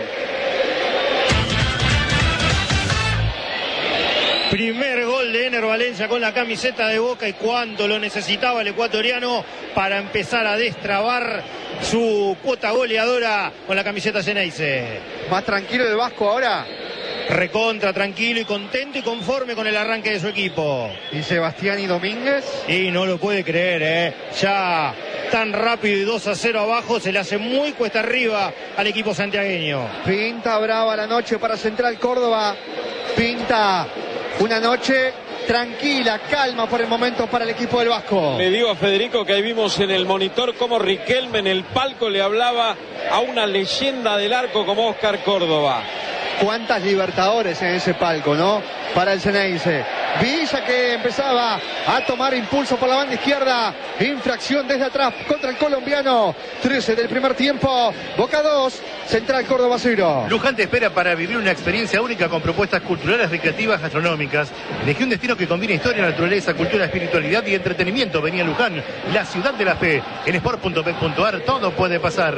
Primer gol de Ener Valencia con la camiseta de Boca y cuánto lo necesitaba el ecuatoriano para empezar a destrabar su cuota goleadora con la camiseta Xeneize. Más tranquilo el Vasco ahora. Recontra, tranquilo y contento y conforme con el arranque de su equipo. Y Sebastián y Domínguez. Y no lo puede creer, ¿eh? Ya tan rápido y dos a cero abajo, se le hace muy cuesta arriba al equipo santiagueño. Pinta brava la noche para Central Córdoba. Pinta una noche tranquila, calma por el momento para el equipo del Vasco. Le digo a Federico que ahí vimos en el monitor cómo Riquelme en el palco le hablaba a una leyenda del arco como Oscar Córdoba. Cuántas Libertadores en ese palco, ¿no? Para el Xeneize. Villa que empezaba a tomar impulso por la banda izquierda. Infracción desde atrás contra el colombiano. trece del primer tiempo. Boca dos, Central Córdoba cero. Luján te espera para vivir una experiencia única con propuestas culturales, recreativas, gastronómicas. Elegí un destino que combine historia, naturaleza, cultura, espiritualidad y entretenimiento. Venía Luján, la ciudad de la fe. En sport punto bet punto ar todo puede pasar.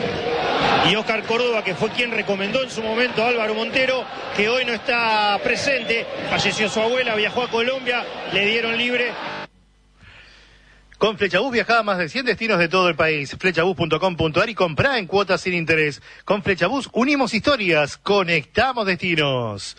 Y Oscar Córdoba, que fue quien recomendó en su momento a Álvaro Montero, que hoy no está presente, falleció su abuela, viajó a Colombia, le dieron libre. Con Flechabús viajá a más de cien destinos de todo el país. Flechabús punto com punto ar y comprá en cuotas sin interés. Con Flechabús unimos historias, conectamos destinos.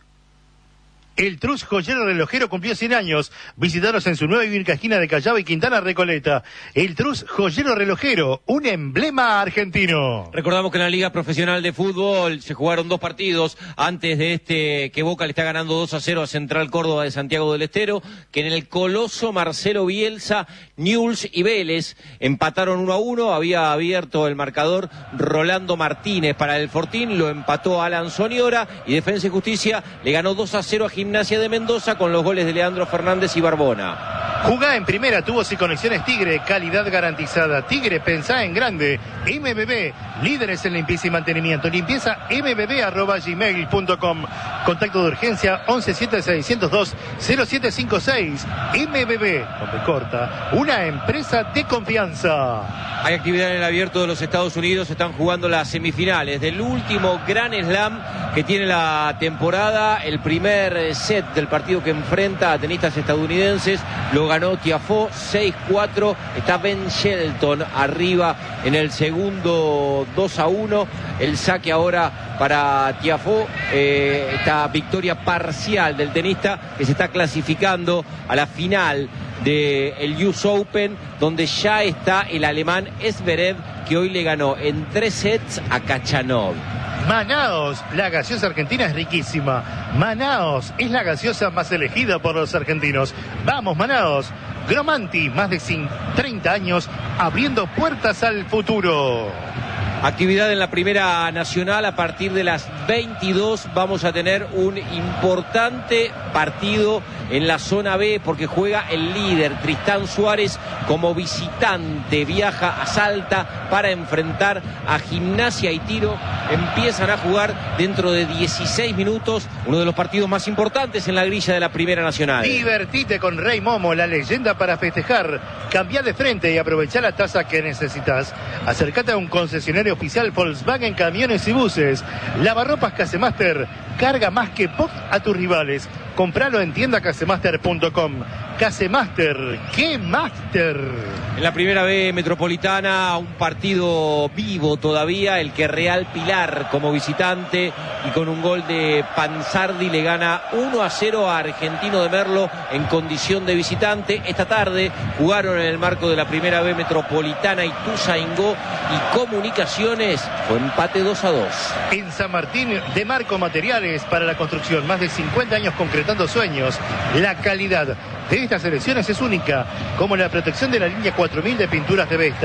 El Trus Joyero Relojero cumplió cien años. Visitaros en su nueva y única esquina de Callao y Quintana Recoleta. El Trus Joyero Relojero, un emblema argentino. Recordamos que en la Liga Profesional de Fútbol se jugaron dos partidos antes de este, que Boca le está ganando dos a cero a Central Córdoba de Santiago del Estero, que en el Coloso Marcelo Bielsa, Newell's y Vélez empataron uno a uno. Había abierto el marcador Rolando Martínez para el Fortín, lo empató Alan Soniora y Defensa y Justicia le ganó dos a cero a Gimnasia de Mendoza con los goles de Leandro Fernández y Barbona. Jugá en primera, tubos y conexiones Tigre, calidad garantizada. Tigre, pensá en grande. M B B, líderes en limpieza y mantenimiento. Limpieza m b b arroba gmail punto com. Contacto de urgencia once siete seiscientos dos cero siete cinco seis. M B B, con B corta, una empresa de confianza. Hay actividad en el abierto de los Estados Unidos, están jugando las semifinales del último Gran Slam que tiene la temporada. El primer set del partido que enfrenta a tenistas estadounidenses lo ganó Tiafoe seis cuatro. Está Ben Shelton arriba en el segundo dos a uno. El saque ahora para Tiafoe, eh, esta victoria parcial del tenista que se está clasificando a la final del U S Open, donde ya está el alemán Zverev, que hoy le ganó en tres sets a Khachanov. Manaos, la gaseosa argentina es riquísima. Manaos es la gaseosa más elegida por los argentinos. Vamos, Manaos. Gromanti, más de treinta años abriendo puertas al futuro. Actividad en la Primera Nacional a partir de las veintidós. Vamos a tener un importante partido en la zona B porque juega el líder Tristán Suárez como visitante. Viaja a Salta para enfrentar a Gimnasia y Tiro. Empiezan a jugar dentro de dieciséis minutos uno de los partidos más importantes en la grilla de la Primera Nacional. Divertite con Rey Momo, la leyenda para festejar. Cambia de frente y aprovecha la tasa que necesitas. Acércate a un concesionario oficial Volkswagen Camiones y Buses. Lavarropas Casemaster, carga más que pop a tus rivales. Compralo en tienda casemaster punto com. Casemaster, ¡qué máster! En la Primera B Metropolitana, un partido vivo todavía, el que Real Pilar como visitante y con un gol de Panzardi le gana uno a cero a Argentino de Merlo en condición de visitante. Esta tarde jugaron en el marco de la Primera B Metropolitana Ituzaingó y Comunicaciones, fue empate dos a dos. En San Martín, de Marco Materiales para la construcción, más de cincuenta años concretando sueños. La calidad de estas selecciones es única, como la protección de la línea cuatro mil de pinturas de Vesta.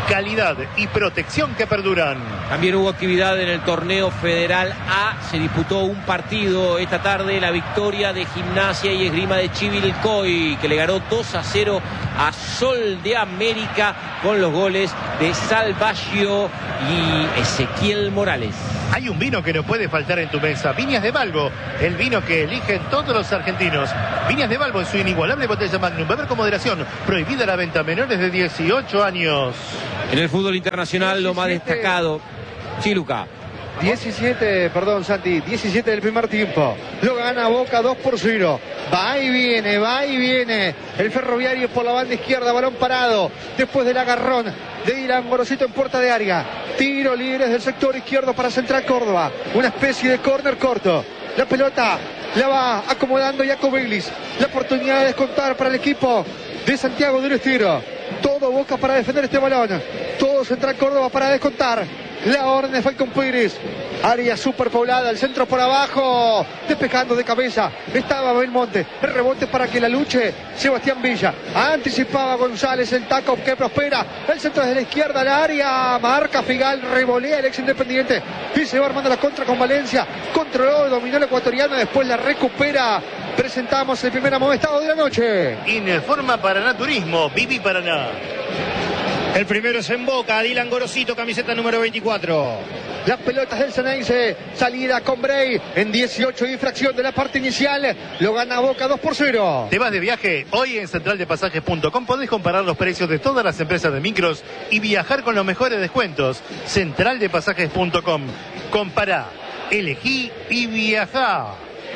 calidad y protección que perduran. También hubo actividad en el torneo Federal A. Se disputó un partido esta tarde, la victoria de Gimnasia y Esgrima de Chivilcoy, que le ganó dos a cero a Sol de América con los goles de Salvaggio y Ezequiel Morales. Hay un vino que no puede faltar en tu mesa. Viñas de Balbo, el vino que eligen todos los argentinos. Viñas de Balbo en su inigualable botella Magnum. Beber con moderación. Prohibida la venta a menores de dieciocho años. En el fútbol internacional lo más destacado. Sí, Luca. diecisiete, perdón Santi, diecisiete del primer tiempo. Lo gana Boca dos por cero. Va y viene, va y viene. El Ferroviario por la banda izquierda, balón parado. Después del agarrón de Dylan Gorosito en puerta de área. Tiro libre desde el sector izquierdo para Central Córdoba. Una especie de córner corto. La pelota la va acomodando Jaco Bailis. La oportunidad de descontar para el equipo de Santiago del Estero. Todo Boca para defender este balón. Todo Central Córdoba para descontar. La orden de Falcón Pérez. Área superpoblada, el centro por abajo. Despejando de cabeza. Estaba Belmonte. El rebote para que la luche Sebastián Villa. Anticipaba González el taco que prospera. El centro desde la izquierda al área. Marca Figal. Revolea el ex Independiente. Y se va armando la contra con Valencia. Controló, dominó el ecuatoriano. Después la recupera. Presentamos el primer amonestado de la noche. Informa Paraná Turismo. Vivi Paraná. El primero es en Boca, Dylan Gorosito, camiseta número veinticuatro. Las pelotas del Ceneice, salida con Bray en dieciocho de infracción de la parte inicial. Lo gana Boca dos por cero. ¿Te vas de viaje? Hoy en central de pasajes punto com podés comparar los precios de todas las empresas de micros y viajar con los mejores descuentos. central de pasajes punto com. Compará, elegí y viajá.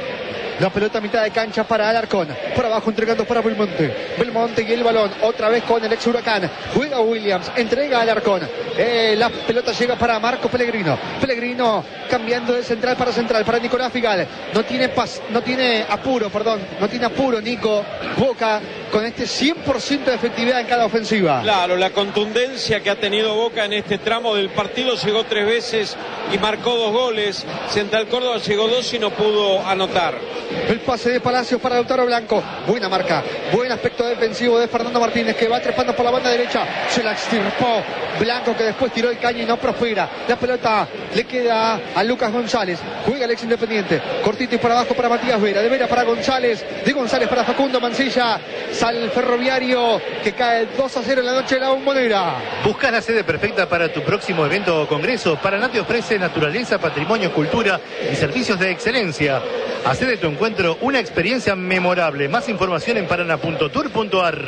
La pelota a mitad de cancha para Alarcón. Por abajo entregando para Belmonte. Belmonte y el balón. Otra vez con el ex Huracán. Juega Williams. Entrega a Alarcón. Eh, la pelota llega para Marco Pellegrino. Pellegrino cambiando de central para central. Para Nicolás Figal. No tiene pas, no tiene apuro, perdón. No tiene apuro Nico. Boca con este cien por ciento de efectividad en cada ofensiva. Claro, la contundencia que ha tenido Boca en este tramo del partido. Llegó tres veces y marcó dos goles. Central Córdoba llegó dos y no pudo anotar. El pase de Palacios para Lautaro Blanco. Buena marca. Buen aspecto defensivo de Fernando Martínez, que va trepando por la banda derecha. Se la extirpó Blanco, que después tiró el caño y no prospera. La pelota le queda a Lucas González. Juega el ex Independiente. Cortito y por abajo para Matías Vera. De Vera para González. De González para Facundo Mancilla. Sale el Ferroviario, que cae dos a cero en la noche de la Bombonera. ¿Buscas la sede perfecta para tu próximo evento o congreso? Paraná te ofrece naturaleza, patrimonio, cultura y servicios de excelencia. Hacé de tu encuentro una experiencia memorable. Más información en paraná punto tour punto ar.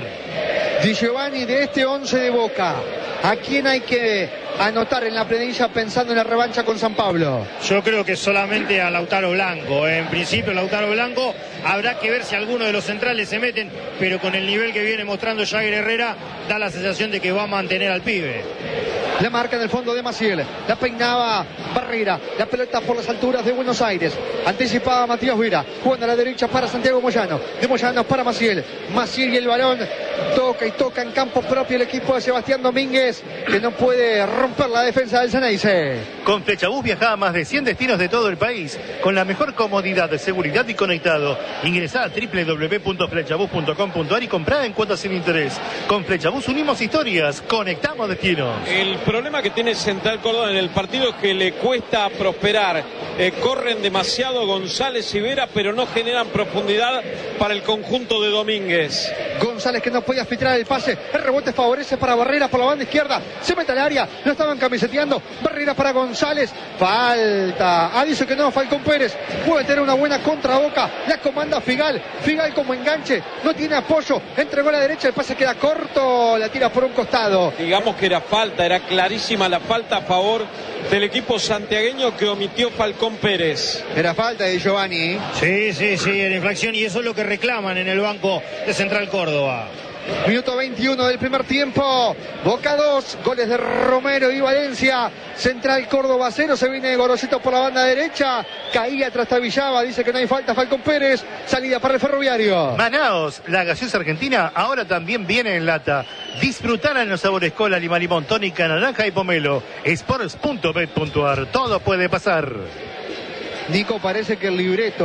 Di Giovanni, de este once de Boca, ¿a quién hay que anotar en la planilla pensando en la revancha con San Pablo? Yo creo que solamente a Lautaro Blanco. En principio Lautaro Blanco, habrá que ver si alguno de los centrales se meten, pero con el nivel que viene mostrando Jagger Herrera, da la sensación de que va a mantener al pibe. La marca en el fondo de Maciel. La peinaba Barrera. La pelota por las alturas de Buenos Aires. Anticipaba Matías Vera. Jugando a la derecha para Santiago Moyano. De Moyano para Maciel. Maciel y el balón. Toca y toca en campo propio el equipo de Sebastián Domínguez, que no puede romper la defensa del Ceneice. Con Flechabús viaja a más de cien destinos de todo el país. Con la mejor comodidad, seguridad y conectado. Ingresá a doble u doble u doble u punto flechabús punto com punto ar y comprá en cuotas sin interés. Con Flechabús unimos historias. Conectamos destinos. El problema que tiene Central Córdoba en el partido es que le cuesta prosperar. Eh, corren demasiado González y Vera, pero no generan profundidad para el conjunto de Domínguez. González, que no podía filtrar el pase. El rebote favorece para Barrera por la banda izquierda. Se mete al área. Lo estaban camiseteando. Barrera para González. Falta. Ah, dice que no. Falcón Pérez puede tener una buena contra Boca. La comanda Figal. Figal como enganche. No tiene apoyo. Entregó a la derecha. El pase queda corto. La tira por un costado. Digamos que era falta. Era clarísima la falta a favor del equipo santiagueño que omitió Falcón Pérez. Era falta de Giovanni. Sí, sí, sí, en infracción, y eso es lo que reclaman en el banco de Central Córdoba. Minuto veintiuno del primer tiempo. Boca dos, goles de Romero y Valencia. Central Córdoba cero, se viene Gorosito por la banda derecha. Caía tras Tabillaba, dice que no hay falta Falcón Pérez. Salida para el Ferroviario. Manaos, la gaseosa argentina ahora también viene en lata. Disfrutala en los sabores cola, lima, limón, tónica, naranja y pomelo. sports punto bet punto ar, todo puede pasar. Nico, parece que el libreto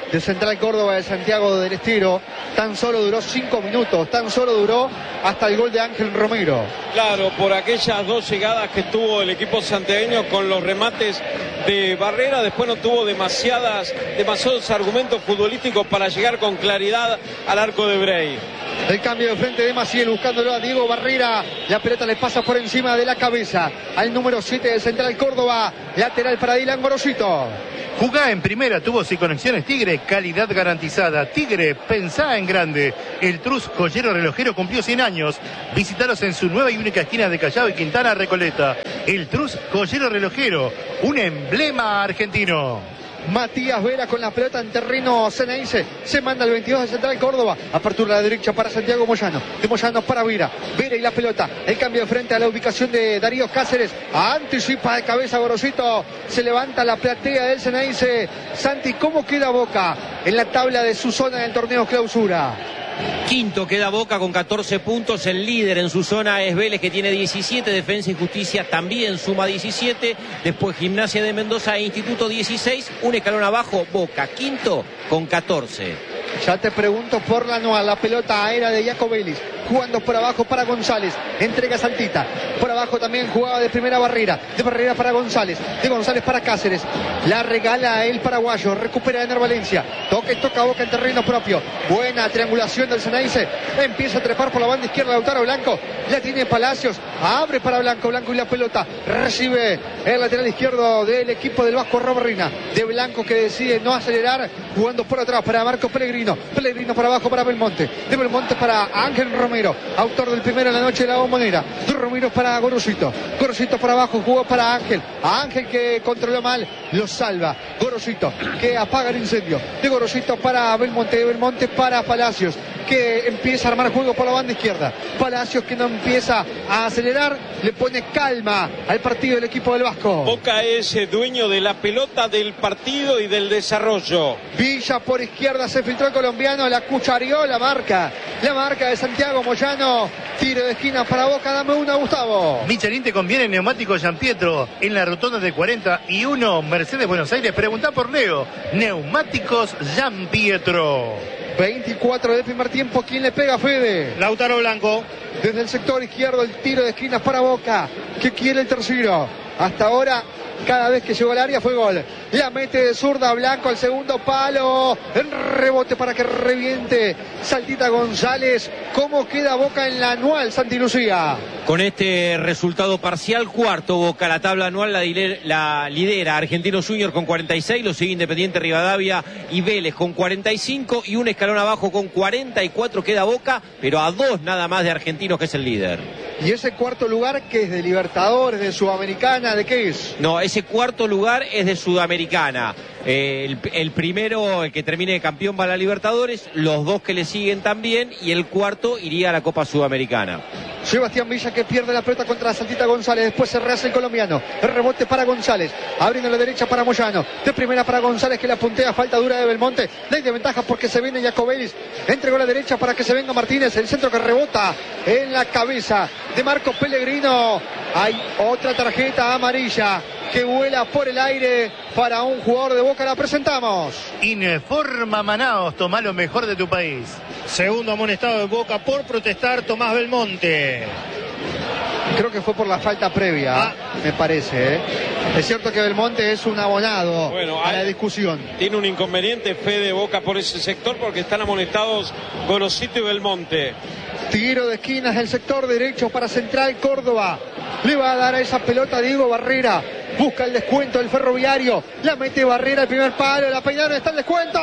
de Central Córdoba de Santiago del Estero. Tan solo duró cinco minutos, tan solo duró hasta el gol de Ángel Romero. Claro, por aquellas dos llegadas que tuvo el equipo santiagueño con los remates de Barrera, después no tuvo demasiadas, demasiados argumentos futbolísticos para llegar con claridad al arco de Brey. El cambio de frente de Maciel buscándolo a Diego Barrera. La pelota le pasa por encima de la cabeza al número siete de Central Córdoba. Lateral para Dylan Gorosito. Jugá en primera, tubos y conexiones Tigre, calidad garantizada. Tigre, pensá en grande. El Trus Joyero Relojero cumplió cien años. Visítalos en su nueva y única esquina de Callao y Quintana Recoleta. El Trus Joyero Relojero, un emblema argentino. Matías Vera con la pelota en terreno Ceneice. Se manda el veintidós de Central Córdoba. Apertura a la derecha para Santiago Moyano. De Moyano para Vera. Vera y la pelota. El cambio de frente a la ubicación de Darío Cáceres. Anticipa de cabeza Gorosito. Se levanta la platea del Ceneice. Santi, ¿cómo queda Boca en la tabla de su zona del torneo clausura? Quinto queda Boca con catorce puntos. El líder en su zona es Vélez, que tiene diecisiete. Defensa y Justicia también suma diecisiete. Después Gimnasia de Mendoza e Instituto dieciséis. Un escalón abajo Boca, quinto con catorce. Ya te pregunto por la anual. La pelota aérea de Jacobelis. Jugando por abajo para González. Entrega Saltita. Por abajo también jugaba de primera Barrera. De Barrera para González. De González para Cáceres. La regala el paraguayo. Recupera Ener Valencia. Toca y toca Boca en terreno propio. Buena triangulación del Ceneice. Empieza a trepar por la banda izquierda Lautaro Blanco. La tiene Palacios. Abre para Blanco. Blanco y la pelota. Recibe el lateral izquierdo del equipo del Vasco Robarrina. De Blanco, que decide no acelerar. Jugando por atrás para Marcos Pellegrino. Pellegrino para abajo para Belmonte. De Belmonte para Ángel Romero. Autor del primero en la noche de la Bombonera. De Romero para Gorosito. Gorosito para abajo. Jugó para Ángel. A Ángel, que controló mal. Lo salva. Gorosito, que apaga el incendio. De Gorosito para Belmonte. De Belmonte para Palacios, que empieza a armar juego por la banda izquierda. Palacios, que no empieza a acelerar, le pone calma al partido del equipo del Vasco. Boca es dueño de la pelota, del partido y del desarrollo. Villa por izquierda, se filtró el colombiano, la cuchareó, la marca. La marca de Santiago Moyano. Tiro de esquina para Boca, dame una, Gustavo. Michelin te conviene neumáticos Gianpietro en la rotonda de cuarenta y uno Mercedes Buenos Aires. Preguntá por Leo. Neumáticos Gianpietro. veinticuatro del primer tiempo. ¿Quién le pega, Fede? Lautaro Blanco. Desde el sector izquierdo, el tiro de esquinas para Boca, que quiere el tercero. Hasta ahora, cada vez que llegó al área fue gol. La mete de zurda Blanco al segundo palo. El rebote para que reviente Saltita González. ¿Cómo queda Boca en la anual, Santi Lucía? Con este resultado parcial, cuarto Boca. La tabla anual la, la lidera Argentinos Junior con cuarenta y seis, lo sigue Independiente Rivadavia y Vélez con cuarenta y cinco, y un escalón abajo con cuarenta y cuatro queda Boca, pero a dos nada más de Argentinos, que es el líder. ¿Y ese cuarto lugar qué es? ¿De Libertadores, de Sudamericana, de qué es? No, ese cuarto lugar es de Sudamericana. Eh, el, el primero, el que termine de campeón, va a la Libertadores, los dos que le siguen también, y el cuarto iría a la Copa Sudamericana. Sebastián Villa, que pierde la pelota contra Saltita González. Después se rehace el colombiano. El rebote para González. Abriendo la derecha para Moyano. De primera para González, que la puntea. Falta dura de Belmonte. Ley de ventaja porque se viene Jacobelis. Entregó la derecha para que se venga Martínez. El centro que rebota en la cabeza de Marcos Pellegrino. Hay otra tarjeta amarilla que vuela por el aire para un jugador de Boca. La presentamos. Informa Manaos, toma lo mejor de tu país. Segundo amonestado de Boca por protestar, Tomás Belmonte. Creo que fue por la falta previa, ah. me parece. ¿eh? Es cierto que Belmonte es un abonado bueno, a la discusión. Tiene un inconveniente Fede Boca por ese sector, porque están amonestados Gorosito y Belmonte. Tiro de esquinas del sector derecho para Central Córdoba. Le va a dar a esa pelota Diego Barrera. Busca el descuento del Ferroviario. La mete Barrera, el primer palo. La peinaron, está el descuento.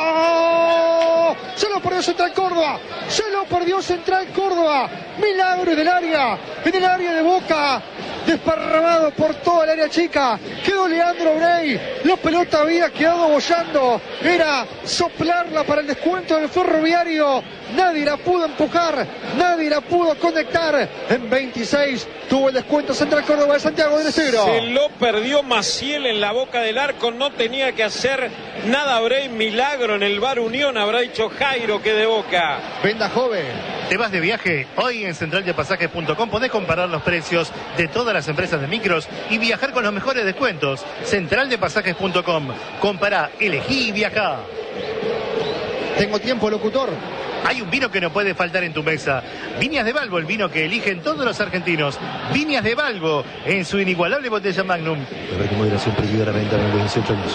¡Oh! Se lo perdió Central Córdoba. Se lo perdió Central Córdoba. Milagro del área. En el área de Boca. Desparramado por toda el área chica. Quedó Leandro Brey. La pelota había quedado bollando. Era soplarla para el descuento del Ferroviario. Nadie la pudo empujar. Nadie la pudo conectar. En veintiséis tuvo el descuento Central Córdoba de Santiago del Estero. Se lo perdió Maciel en la boca del arco. No tenía que hacer nada Brey. Milagro en el Bar Unión, habrá dicho Jairo, que de Boca. Venda joven. ¿Te vas de viaje? Hoy en central de pasajes punto com podés comparar los precios de todas las empresas de micros y viajar con los mejores descuentos. central de pasajes punto com. Compará, elegí y viajá. Tengo tiempo, locutor. Hay un vino que no puede faltar en tu mesa. Viñas de Balbo, el vino que eligen todos los argentinos. Viñas de Balbo, en su inigualable botella Magnum. Beber moderación prohibida la venta de dieciocho años.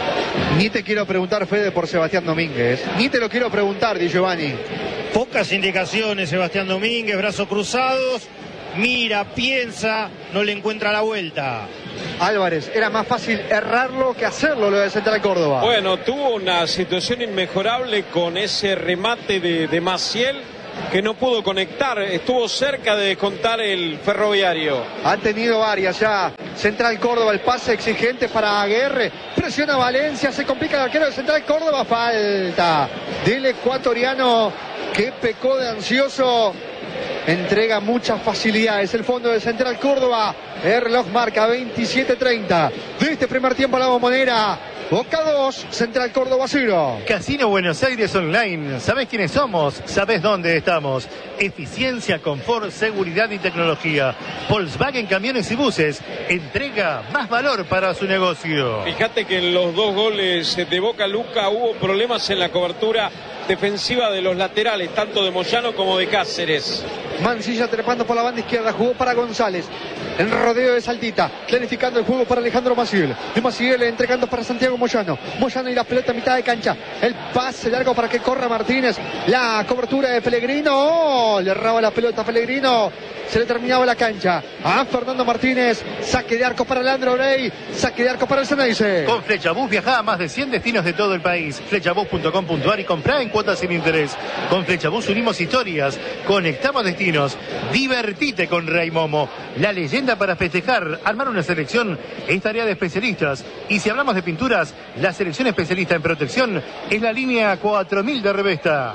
Ni te quiero preguntar, Fede, por Sebastián Domínguez. Ni te lo quiero preguntar, Di Giovanni. Pocas indicaciones, Sebastián Domínguez, brazos cruzados. Mira, piensa, no le encuentra la vuelta. Álvarez, era más fácil errarlo que hacerlo lo de Central Córdoba. Bueno, tuvo una situación inmejorable con ese remate de, de Maciel que no pudo conectar, estuvo cerca de descontar el Ferroviario. Ha tenido varias ya. Central Córdoba, el pase exigente para Aguerre. Presiona Valencia, se complica el arquero de Central Córdoba. Falta del ecuatoriano que pecó de ansioso. Entrega muchas facilidades el fondo de Central Córdoba. El reloj marca veintisiete treinta de este primer tiempo a la Bombonera. Boca dos, Central Córdoba cero. Casino Buenos Aires Online. ¿Sabés quiénes somos? ¿Sabés dónde estamos? Eficiencia, confort, seguridad y tecnología. Volkswagen Camiones y Buses. Entrega más valor para su negocio. Fíjate que en los dos goles de Boca, Luca, hubo problemas en la cobertura defensiva de los laterales, tanto de Moyano como de Cáceres. Mancilla trepando por la banda izquierda, jugó para González. El rodeo de Saltita, clarificando el juego para Alejandro Maciel. De Maciel entregando para Santiago Moyano. Moyano y la pelota a mitad de cancha. El pase largo para que corra Martínez. La cobertura de Pellegrino. Oh, le erraba la pelota a Pellegrino. Se le terminaba la cancha a Fernando Martínez. Saque de arco para Leandro Brey. Saque de arco para el Ceneice. Con Flechabús viajá a más de cien destinos de todo el país. Flechabús punto com punto ar y comprá en cuotas sin interés. Con Flechabús unimos historias, conectamos destinos. Divertite con Rey Momo. La leyenda para festejar. Armar una selección es tarea de especialistas. Y si hablamos de pinturas, la selección especialista en protección es la línea cuatro mil de Revesta.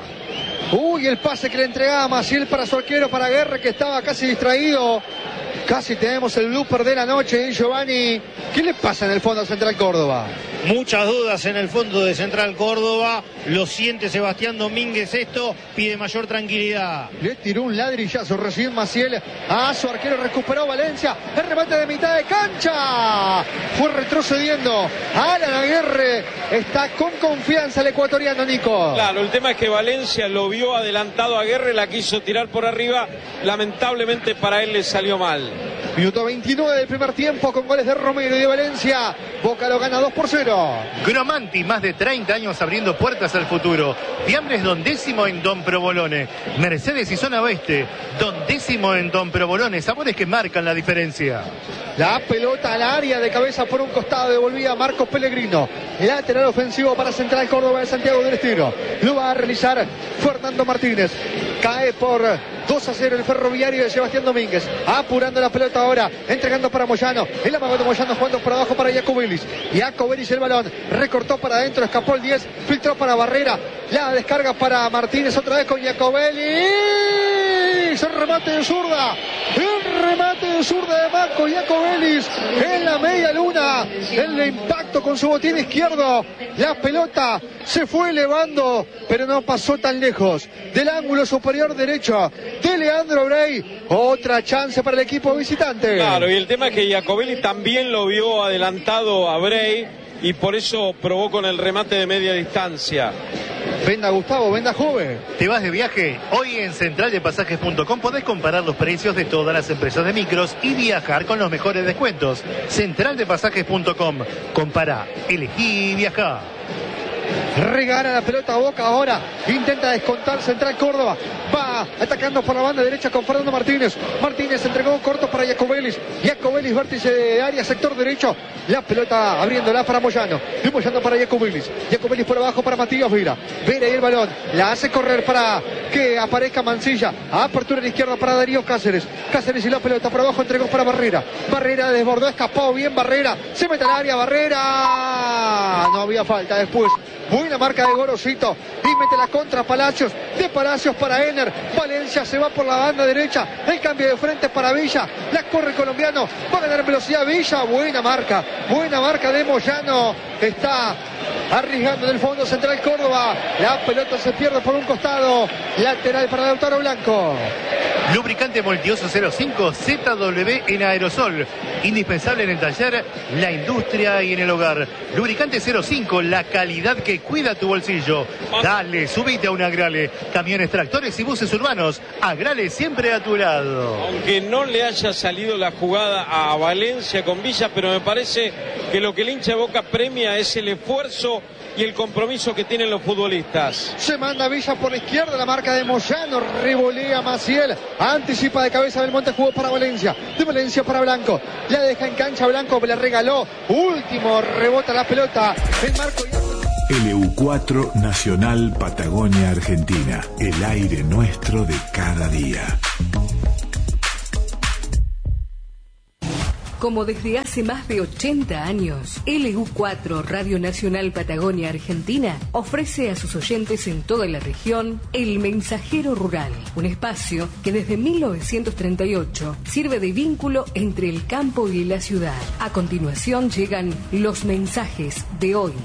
Uy, el pase que le entregaba Maciel para su arquero, para Aguerre, que estaba casi distraído. Casi tenemos el blooper de la noche, ¿eh, Giovanni? ¿Qué le pasa en el fondo a Central Córdoba? Muchas dudas en el fondo de Central Córdoba. Lo siente Sebastián Domínguez esto. Pide mayor tranquilidad. Le tiró un ladrillazo recién Maciel a su arquero. Recuperó Valencia. El remate de mitad de cancha. Fue retrocediendo. Alan Aguerre está con confianza el ecuatoriano, Nico. Claro, el tema es que Valencia lo vio adelantado a Aguerre. La quiso tirar por arriba. Lamentablemente para él le salió mal. Minuto veintinueve del primer tiempo con goles de Romero y de Valencia. Boca lo gana dos por cero. Gromanti, más de treinta años abriendo puertas al futuro. Fiambres Don Décimo en Don Provolone. Mercedes y Zona Oeste. Don Décimo en Don Provolone. Sabores que marcan la diferencia. La pelota al área de cabeza por un costado. Devolvía Marcos Pellegrino. Lateral ofensivo para Central Córdoba de Santiago del Estero. Lo va a realizar Fernando Martínez. Cae por dos a cero el Ferroviario de Sebastián Domínguez. Apurando la pelota ahora. Entregando para Moyano. El amago de Moyano jugando por abajo para Jacobelis. Jacobelis el balón. Recortó para adentro. Escapó el diez. Filtró para Barrera. La descarga para Martínez. Otra vez con Jacobelis. El remate de zurda. El remate de zurda de Marco Jacobelis. En la media luna. El impacto con su botín izquierdo. La pelota se fue elevando. Pero no pasó tan lejos. Del ángulo superior derecho de Leandro Brey. Otra chance para el equipo visitante. Claro, y el tema es que Jacobelis también lo vio adelantado a Brey y por eso probó con el remate de media distancia. Venda Gustavo, venda joven. ¿Te vas de viaje? Hoy en central de pasajes punto com podés comparar los precios de todas las empresas de micros y viajar con los mejores descuentos. central de pasajes punto com. Compara, elegí y viajá. Regala la pelota a Boca ahora. Intenta descontar Central Córdoba. Va atacando por la banda derecha con Fernando Martínez. Martínez entregó corto para Jacobelis. Jacobelis, vértice de área, sector derecho. La pelota abriéndola para Moyano. Y Moyano para Jacobelis. Jacobelis por abajo para Matías Vera. Vera y el balón. La hace correr para que aparezca Mancilla. Apertura en la izquierda para Darío Cáceres. Cáceres y la pelota por abajo entregó para Barrera. Barrera desbordó, escapó bien Barrera. Se mete al área Barrera. No había falta después. Buena marca de Gorosito. Y mete la contra Palacios. De Palacios para Ener. Valencia se va por la banda derecha. El cambio de frente para Villa. La corre el colombiano. Va a ganar velocidad Villa. Buena marca. Buena marca de Moyano. Está arriesgando en el fondo Central Córdoba. La pelota se pierde por un costado. Lateral para Lautaro Blanco. Lubricante multiuso cero cinco Z W en aerosol. Indispensable en el taller, la industria y en el hogar. Lubricante cero cinco, la calidad que cuida tu bolsillo. Dale, subite a un Agrale. Camiones, tractores y buses urbanos. Agrale siempre a tu lado. Aunque no le haya salido la jugada a Valencia con Villa, pero me parece que lo que el hincha de Boca premia es el esfuerzo y el compromiso que tienen los futbolistas. Se manda Villa por la izquierda, la marca de Moyano, revolea Maciel, anticipa de cabeza Belmonte, jugó para Valencia, de Valencia para Blanco, la deja en cancha Blanco, le regaló, último, rebota la pelota, el marco. L U cuatro Nacional Patagonia Argentina, el aire nuestro de cada día. Como desde hace más de ochenta años, L U cuatro Radio Nacional Patagonia Argentina ofrece a sus oyentes en toda la región El Mensajero Rural, un espacio que desde mil novecientos treinta y ocho sirve de vínculo entre el campo y la ciudad. A continuación llegan los mensajes de hoy.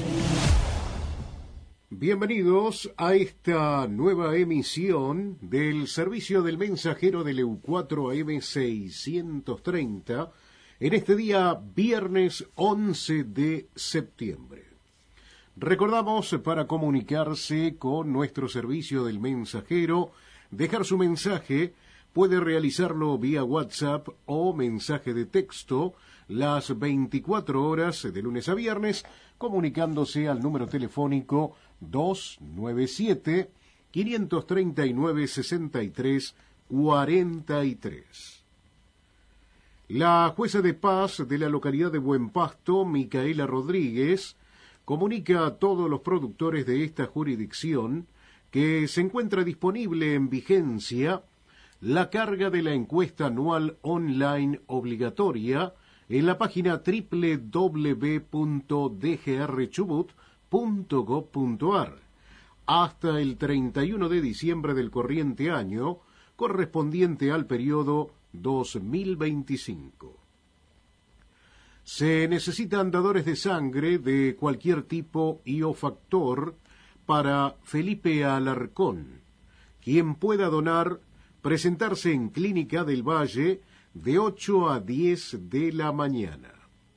Bienvenidos a esta nueva emisión del servicio del mensajero de L U cuatro A M seiscientos treinta en este día viernes once de septiembre. Recordamos, para comunicarse con nuestro servicio del mensajero, dejar su mensaje, puede realizarlo vía WhatsApp o mensaje de texto las veinticuatro horas de lunes a viernes, comunicándose al número telefónico dos nueve siete, cinco tres nueve, seis tres cuatro tres. La jueza de paz de la localidad de Buen Pasto, Micaela Rodríguez, comunica a todos los productores de esta jurisdicción que se encuentra disponible en vigencia la carga de la encuesta anual online obligatoria en la página doble u doble u doble u punto d g r chubut punto gob punto a r hasta el treinta y uno de diciembre del corriente año, correspondiente al periodo dos mil veinticinco. Se necesitan dadores de sangre de cualquier tipo y o factor para Felipe Alarcón. Quien pueda donar, presentarse en Clínica del Valle de ocho a diez de la mañana.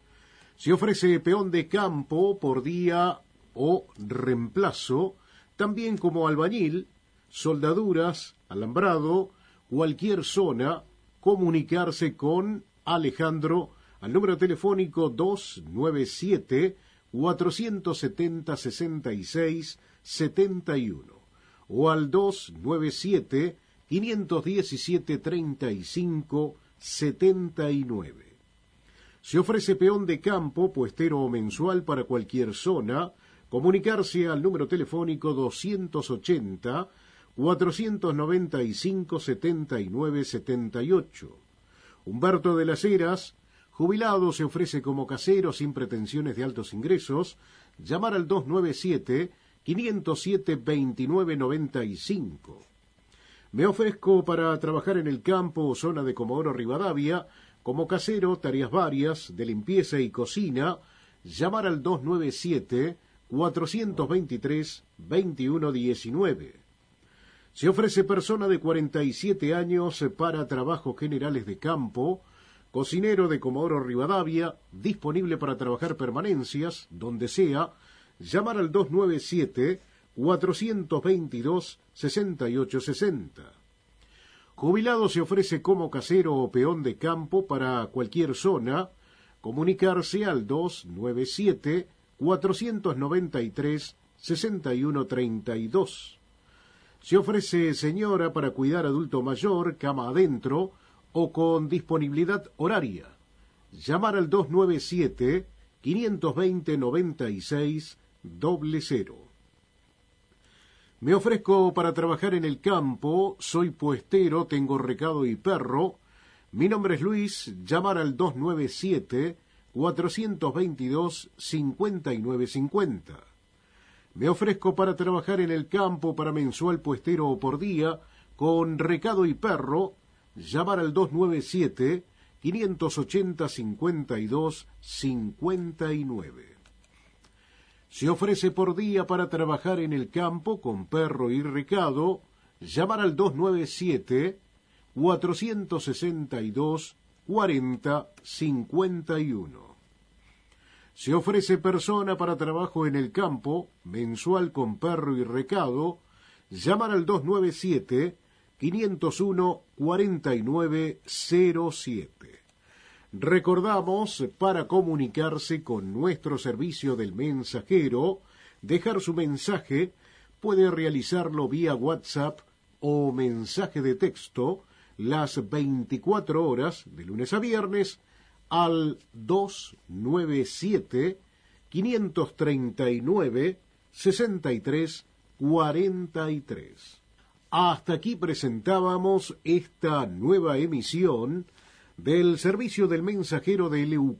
Se ofrece peón de campo por día o reemplazo, también como albañil, soldaduras, alambrado, cualquier zona. Comunicarse con Alejandro al número telefónico dos nueve siete, cuatro siete cero, seis seis siete uno o al dos nueve siete, cinco uno siete, tres cinco siete nueve. Se ofrece peón de campo, puestero o mensual para cualquier zona. Comunicarse al número telefónico doscientos ochenta, cuatrocientos noventa y cinco, setenta y nueve setenta y ocho. Humberto de las Heras, jubilado, se ofrece como casero sin pretensiones de altos ingresos. Llamar al dos nueve siete, cinco cero siete, dos nueve nueve cinco. Me ofrezco para trabajar en el campo o zona de Comodoro Rivadavia, como casero, tareas varias, de limpieza y cocina. Llamar al dos nueve siete, cuatrocientos veintitrés, veintiuno diecinueve. Se ofrece persona de cuarenta y siete años para trabajos generales de campo, cocinero de Comodoro Rivadavia, disponible para trabajar permanencias, donde sea. Llamar al dos nueve siete, cuatrocientos veintidós, sesenta y ocho sesenta. Jubilado, se ofrece como casero o peón de campo para cualquier zona. Comunicarse al dos nueve siete, cuatrocientos noventa y tres, sesenta y uno treinta y dos. Se ofrece señora para cuidar adulto mayor, cama adentro o con disponibilidad horaria. Llamar al dos nueve siete, cinco dos cero, noventa y seis cero cero. Me ofrezco para trabajar en el campo, soy puestero, tengo recado y perro. Mi nombre es Luis. Llamar al dos nueve siete, cuatrocientos veintidós, cincuenta y nueve cincuenta. Me ofrezco para trabajar en el campo para mensual, puestero o por día, con recado y perro. Llamar al dos nueve siete, quinientos ochenta, cincuenta y dos, cincuenta y nueve. Se ofrece por día para trabajar en el campo con perro y recado. Llamar al dos nueve siete, cuatrocientos sesenta y dos, cuarenta, cincuenta y uno. Se ofrece persona para trabajo en el campo, mensual con perro y recado. Llamar al dos nueve siete, cinco cero uno, cuatro nueve cero siete. Recordamos, para comunicarse con nuestro servicio del mensajero, dejar su mensaje, puede realizarlo vía WhatsApp o mensaje de texto las veinticuatro horas, de lunes a viernes, al dos nueve siete, cinco tres nueve, seis tres cuarenta y tres. Hasta aquí presentábamos esta nueva emisión del servicio del mensajero de L U